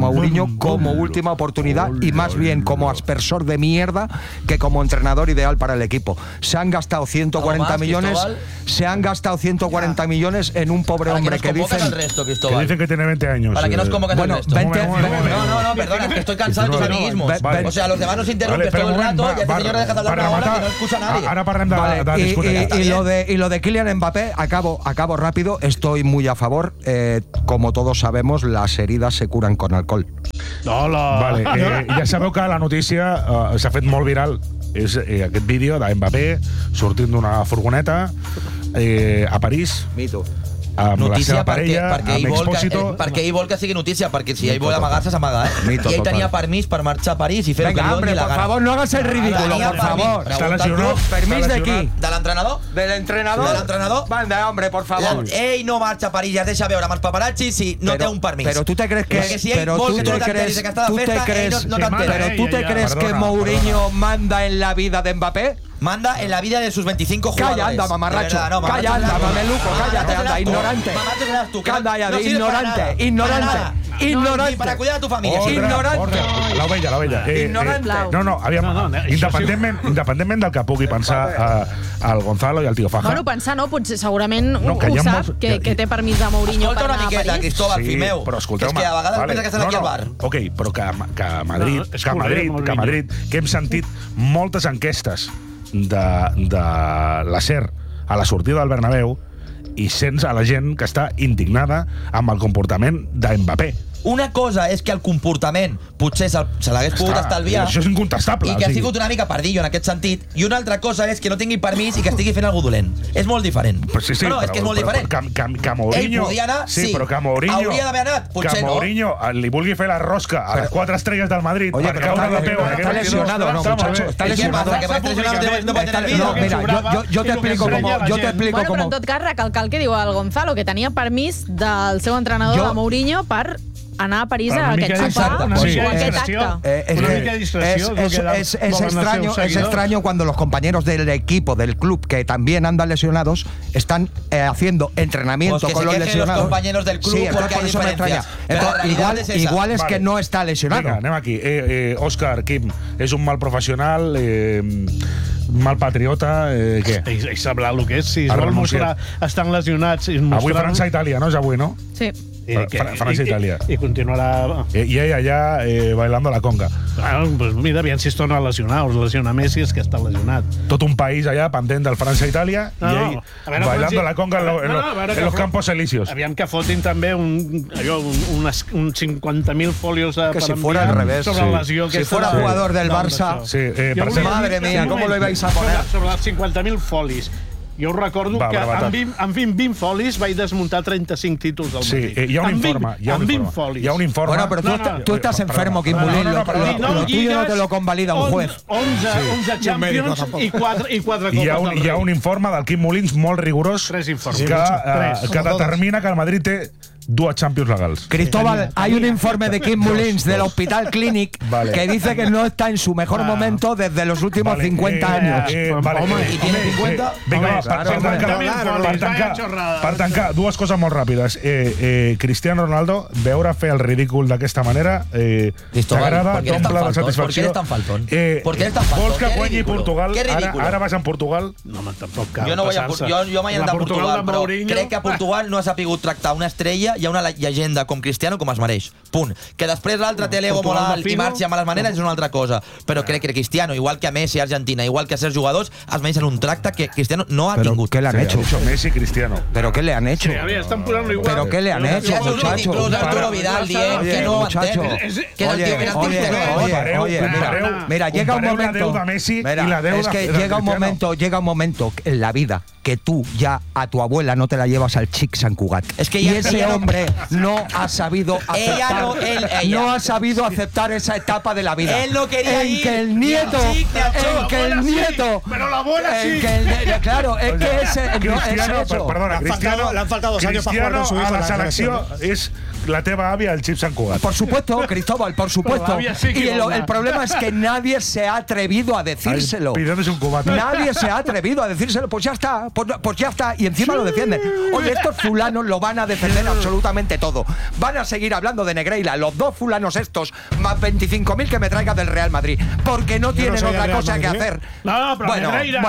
como última oportunidad y más bien como aspersor de mierda que como entrenador ideal para el equipo. Se han gastado 140 millones, se han gastado 140 millones en un pobre hombre que dicen que tiene 20 años. ¿Para qué nos convocas al resto? 20 No, perdona, que estoy cansado de tus amiguismos. O sea, los demás nos interrumpes todo el rato y este señor deja de hablar una hora que no escucha a nadie. Ahora parlem de discutir. Y lo de Kylian Mbappé, acabo rápido, estoy muy a favor. Como todos sabemos, las heridas se curan con alcohol. Vale, ja sabeu que la notícia s'ha fet molt viral. És aquest vídeo d'Mbappé sortint d'una furgoneta a París. Mito. Amb notícia la seva parella, perquè ell vol que sigui notícia, perquè si ell vol amagar-se, s'amaga, I ell tenia permís per marxar a París i fer el que li doni la gana. Por favor, no hagas el ridículo, por favor. Està lesionat. ¿Permís de qui? ¿De l'entrenador? ¿Del entrenador? ¿Del entrenador? Vale, hombre, por favor. Ell no marxa a París i es deixa veure amb els paparazzis si no té un permís. Pero tú te crees que... Perquè si ell vol que tu t'enteris que està de festa, no t'enteres. Pero tú te crees que Mourinho manda en la vida de Mbappé? Manda en la vida de sus 25 jugadores. Calla, anda, mamarracho. Calla, anda, mameluco. Cállate, anda, ignorante. Calla, ya, ignorante. Ignorante. Para cuidar a tu familia. Ignorante. L'ovella. Ignorante. No, aviam, independentment del que pugui pensar el Gonzalo i el Tío Faja. Bueno, pensar no, potser segurament ho sap, que té permís de Mourinho per anar a París. Escolta una miqueta, Cristóbal, Fimeu. Però escolteu-me. És que a vegades pensa que estan aquí al bar. Ok, però que Madrid, que hem sentit moltes enquestes de la SER a la sortida del Bernabéu i sents a la gent que està indignada amb el comportament d'Mbappé. Una cosa és que el comportament potser se l'hagués pogut estalviar. Això és incontestable. I que ha sigut una mica pardillo en aquest sentit. I una altra cosa és que no tingui permís i que estigui fent algú dolent. És molt diferent. Sí, no, és que és molt diferent. Que Mourinho... Ell podia anar, sí. Però que Mourinho... Hauria d'haver anat, potser no. Que Mourinho li vulgui fer la rosca a les 4 estrelles del Madrid per caure de peu. Está lesionado, no, muchacho. Está lesionado. ¿Qué pasa? ¿Que lesionado no puede tener vida? No, mira, yo te explico cómo... Bueno, però en tot cas, recalcar el que diu el Gonzalo, que tenia permís del seu entrenador, de Mourinho, per anar a París a aquest sopar o aquest acte. Es extraño cuando los compañeros del equipo, del club, que también andan lesionados, están haciendo entrenamiento con los lesionados. Los compañeros del club, sí, porque por hay eso me extraña. Igual es que no está lesionado. Vinga, anem aquí. Òscar, Quim, és un mal professional, mal patriota, què? Ell sabrà el que és, si es vol mostrar, estan lesionats... Avui França-Itàlia, no? És avui, no? Sí. França-Itàlia. I continuarà... I ell allà bailando la conga. Pues mira, aviam si es torna a lesionar, o es lesiona Messi, és que està lesionat. Tot un país allà pendent del França-Itàlia i ell bailando la conga en los campos elíseos. Aviam que fotin també uns 50.000 folios que si fuera al revés, sobre la lesió. Si fuera jugador del Barça, madre mía, ¿cómo lo ibais a poner? Sobre els 50.000 folis. Jo us recordo que amb 20 folis vaig desmuntar 35 títols del Madrid. Sí, hi ha un informe. Hi ha un informe. Bueno, pero tú estás enfermo, Quim Molín. Lo tuyo no te lo convalida un juez. 11 Champions i 4 Copas del Rei. Hi ha un informe del Quim Molins molt rigorós que determina que el Madrid té 2 Champions legals. Cristóbal, hay un informe de Quim Molins del Hospital Clínic que dice que no está en su mejor momento desde los últimos 50 años. ¿Y tiene 50? Vinga, per tancar, dues coses molt ràpides. Cristiano Ronaldo, veure fer el ridícul d'aquesta manera t'agrada, t'omple de satisfacció. ¿Por qué eres tan faltón? Vols que guanyi Portugal? Ara vas en Portugal? No, tampoc cal. Jo mai he anat a Portugal, però crec que a Portugal no ha sapigut tractar una estrella i una llegenda com Cristiano com es mereix. Punt. Que després l'altre té l'ego molt alt i marxi a males maneres és una altra cosa. Però crec que Cristiano, igual que Messi a Argentina, igual que a certs jugadors, es mereixen un tracte que Cristiano no ha tingut. ¿Qué le han hecho? Messi y Cristiano. ¿Pero qué le han hecho? ¿Pero qué le han hecho, muchacho? Incluso Arturo Vidal dient que no muchacho. Oye, mira, llega un momento. Es que llega un momento en la vida que tú ya a tu abuela no te la llevas al Chic San Cugat. Y ese hombre no ha sabido aceptar esa etapa de la vida. Él no quería ir. En que el nieto. Pero la abuela sí. Claro, es que ese Cristiano, perdona, le han faltado 2 años para jugar con su hijo. A la selecció és la teva àvia al Xip Sant Cugat. Por supuesto, Cristóbal, por supuesto. Y el problema es que nadie se ha atrevido a decírselo. Pidiéndose un cubata. Nadie se ha atrevido a decírselo. Pues ya está, pues ya está. Y encima lo defienden. Oye, estos fulanos lo van a defender absolutamente todo. Van a seguir hablando de Negreira, los dos fulanos estos, más 25.000 que me traiga del Real Madrid. Porque no tienen otra cosa que hacer. No, pero Negreira,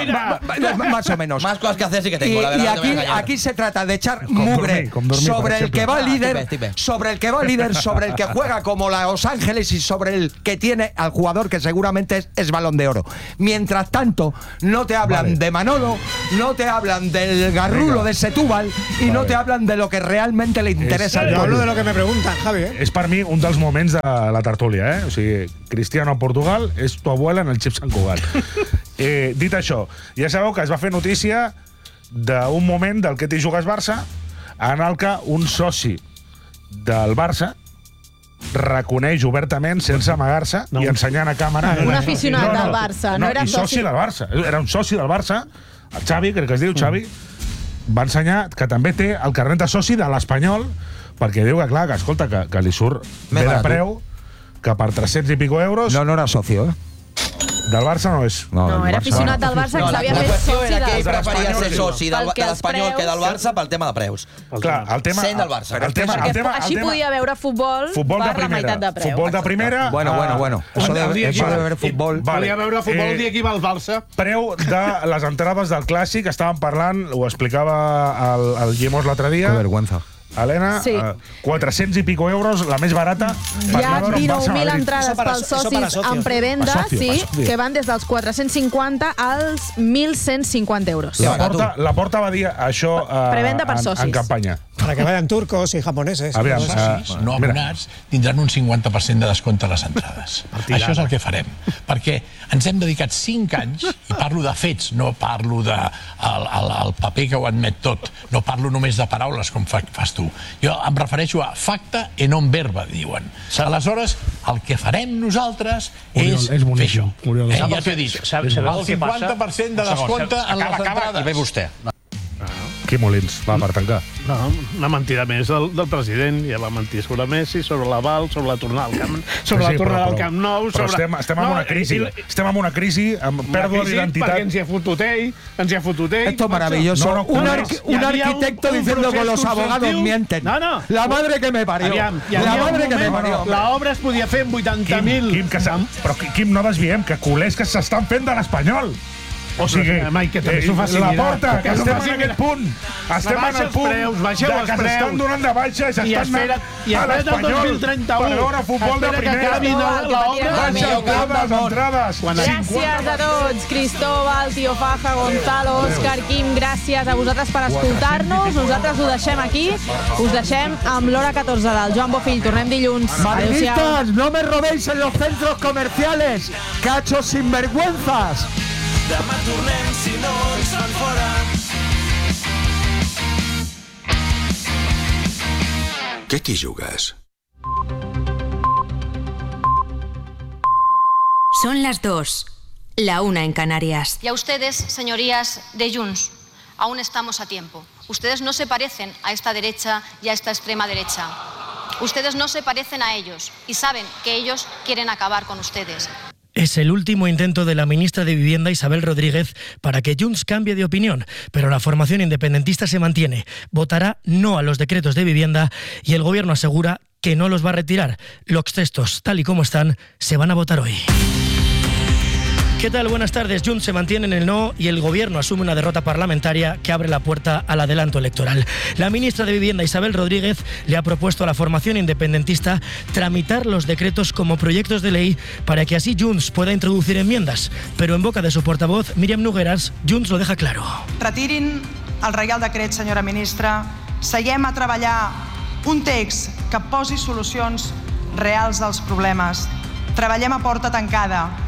más o menos. Más cosas que hacer sí que tengo, la verdad. Y aquí se trata de echar mugre sobre el que va líder, sobre el que juega como Los Ángeles y sobre el que tiene al jugador que seguramente es Balón de Oro. Mientras tanto, no te hablan de Manolo, no te hablan del garrulo de Setúbal y no te hablan de lo que realmente le interesa al Yo pueblo. hablo de lo que me preguntan, Javi. És per mi un dels moments de la tertúlia, O sigui, Cristiano a Portugal és tu abuela en el Xip Sant Cugat. Dit això, ja sabeu que es va fer notícia d'un moment del que t'hi jugues Barça en el que un soci del Barça reconeix obertament, sense amagar-se i ensenyant a càmera... Un aficionat del Barça, no era soci del Barça. Era un soci del Barça, el Xavi, crec que es diu Xavi, va ensenyar que també té el carnet de soci de l'Espanyol, perquè diu que, clar, que escolta, que li surt bé de preu, que per 300 i pico euros... No era socio, Del Barça no és. No, era aficionat del Barça que s'havia fet soci era que ell del preferia ser soci de Perquè els l'Espanyol que del preus- Barça pel tema de preus. Clar, el tema... Sent del Barça. Així podia veure futbol per la meitat de preu. Futbol de primera... Bueno. Eso de ver fútbol... Volia veure futbol el dia que hi va al Barça. Preu de les entrades del Clàssic, estàvem parlant, ho explicava el Llimós l'altre dia. Qué vergüenza. Helena, Sí. 400 i pico euros, la més barata. Hi ha 19.000 entrades pels socis en prevenda, que van des dels 450 als 1.150 euros. La Porta va dir això Prevenda per socis. en campanya. Para que vayan turcos y japoneses. Aviam, Los socis. No abonats tindran un 50% de descompte a les entrades. Això és el que farem. Perquè ens hem dedicat 5 anys, i parlo de fets, no parlo del paper que ho admet tot, no parlo només de paraules com fas tu. Jo em refereixo a facta e non verba, diuen. Aleshores, el que farem nosaltres és fer això. Ja t'ho he dit, el 50% de descompte en les entrades. I ve vostè. Qui Molins, va, per tancar. No, una mentida més del president. Ja va mentir sobre Messi, sobre l'aval, sobre la tornada al Camp, sobre la tornada al Camp Nou... Però estem en una crisi. Estem en una crisi amb pèrdua d'identitat. Perquè ens hi ha fotut ell, Esto es maravilloso. Un arquitecto diciendo que los abogados mienten. No. La madre que me parió. La madre que me parió. L'obra es podia fer amb 80.000. Però, Quim, no desviem, que culers que s'estan fent de l'Espanyol. O sigui, la Porta, que estem en aquest punt. Estem en el punt que s'estan donant de baixa i s'estan anant a l'Espanyol per veure futbol de primera. Baixa el preu de les entrades. Gràcies a tots, Cristóbal, Tio Faja, Gonzalo, Òscar, Quim, gràcies a vosaltres per escoltar-nos. Nosaltres ho deixem aquí, us deixem amb l'hora 14 del Joan Bofill. Tornem dilluns. Madridistas, no me robéis en los centros comerciales, cachos sinvergüenzas. Demà tornem si no ens fan fora. Què t'hi jugues? Son las 2, la 1 en Canarias. Y a ustedes, señorías de Junts, aún estamos a tiempo. Ustedes no se parecen a esta derecha y a esta extrema derecha. Ustedes no se parecen a ellos y saben que ellos quieren acabar con ustedes. Es el último intento de la ministra de Vivienda, Isabel Rodríguez, para que Junts cambie de opinión, pero la formación independentista se mantiene. Votará no a los decretos de vivienda y el gobierno asegura que no los va a retirar. Los textos, tal y como están, se van a votar hoy. ¿Qué tal? Buenas tardes. Junts se mantiene en el no y el gobierno asume una derrota parlamentaria que abre la puerta al adelanto electoral. La ministra de Vivienda, Isabel Rodríguez, le ha propuesto a la formación independentista tramitar los decretos como proyectos de ley para que así Junts pueda introducir enmiendas. Pero en boca de su portavoz, Míriam Nogueras, Junts lo deja claro. Retirin el Reial Decret, senyora ministra. Seguem a treballar un text que posi solucions reals als problemes. Treballem a porta tancada.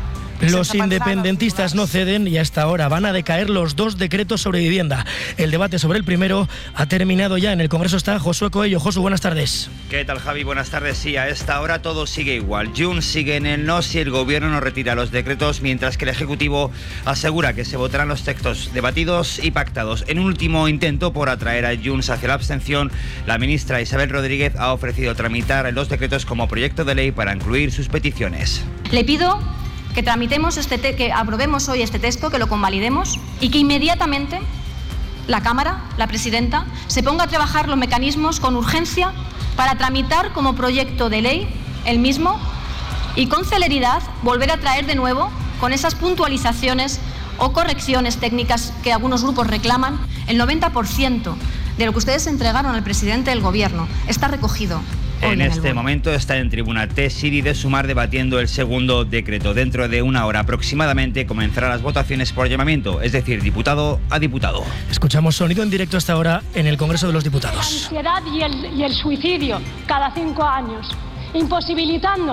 Los independentistas no ceden y hasta ahora van a decaer los 2 decretos sobre vivienda. El debate sobre el primero ha terminado ya. En el Congreso está Josué Coello. Josu, buenas tardes. ¿Qué tal, Javi? Buenas tardes. Sí, a esta hora todo sigue igual. Junts sigue en el no si el Gobierno no retira los decretos, mientras que el Ejecutivo asegura que se votarán los textos debatidos y pactados. En un último intento por atraer a Junts hacia la abstención, la ministra Isabel Rodríguez ha ofrecido tramitar los decretos como proyecto de ley para incluir sus peticiones. Le pido que tramitemos que aprobemos hoy este texto, que lo convalidemos y que inmediatamente la Cámara, la presidenta, se ponga a trabajar los mecanismos con urgencia para tramitar como proyecto de ley el mismo y con celeridad volver a traer de nuevo con esas puntualizaciones o correcciones técnicas que algunos grupos reclaman. El 90% de lo que ustedes entregaron al presidente del Gobierno está recogido. En este momento está en tribuna Tessiri de Sumar debatiendo el segundo decreto. Dentro de una hora aproximadamente comenzarán las votaciones por llamamiento, es decir, diputado a diputado. Escuchamos sonido en directo hasta ahora en el Congreso de los Diputados. La ansiedad y el suicidio cada 5 años, imposibilitando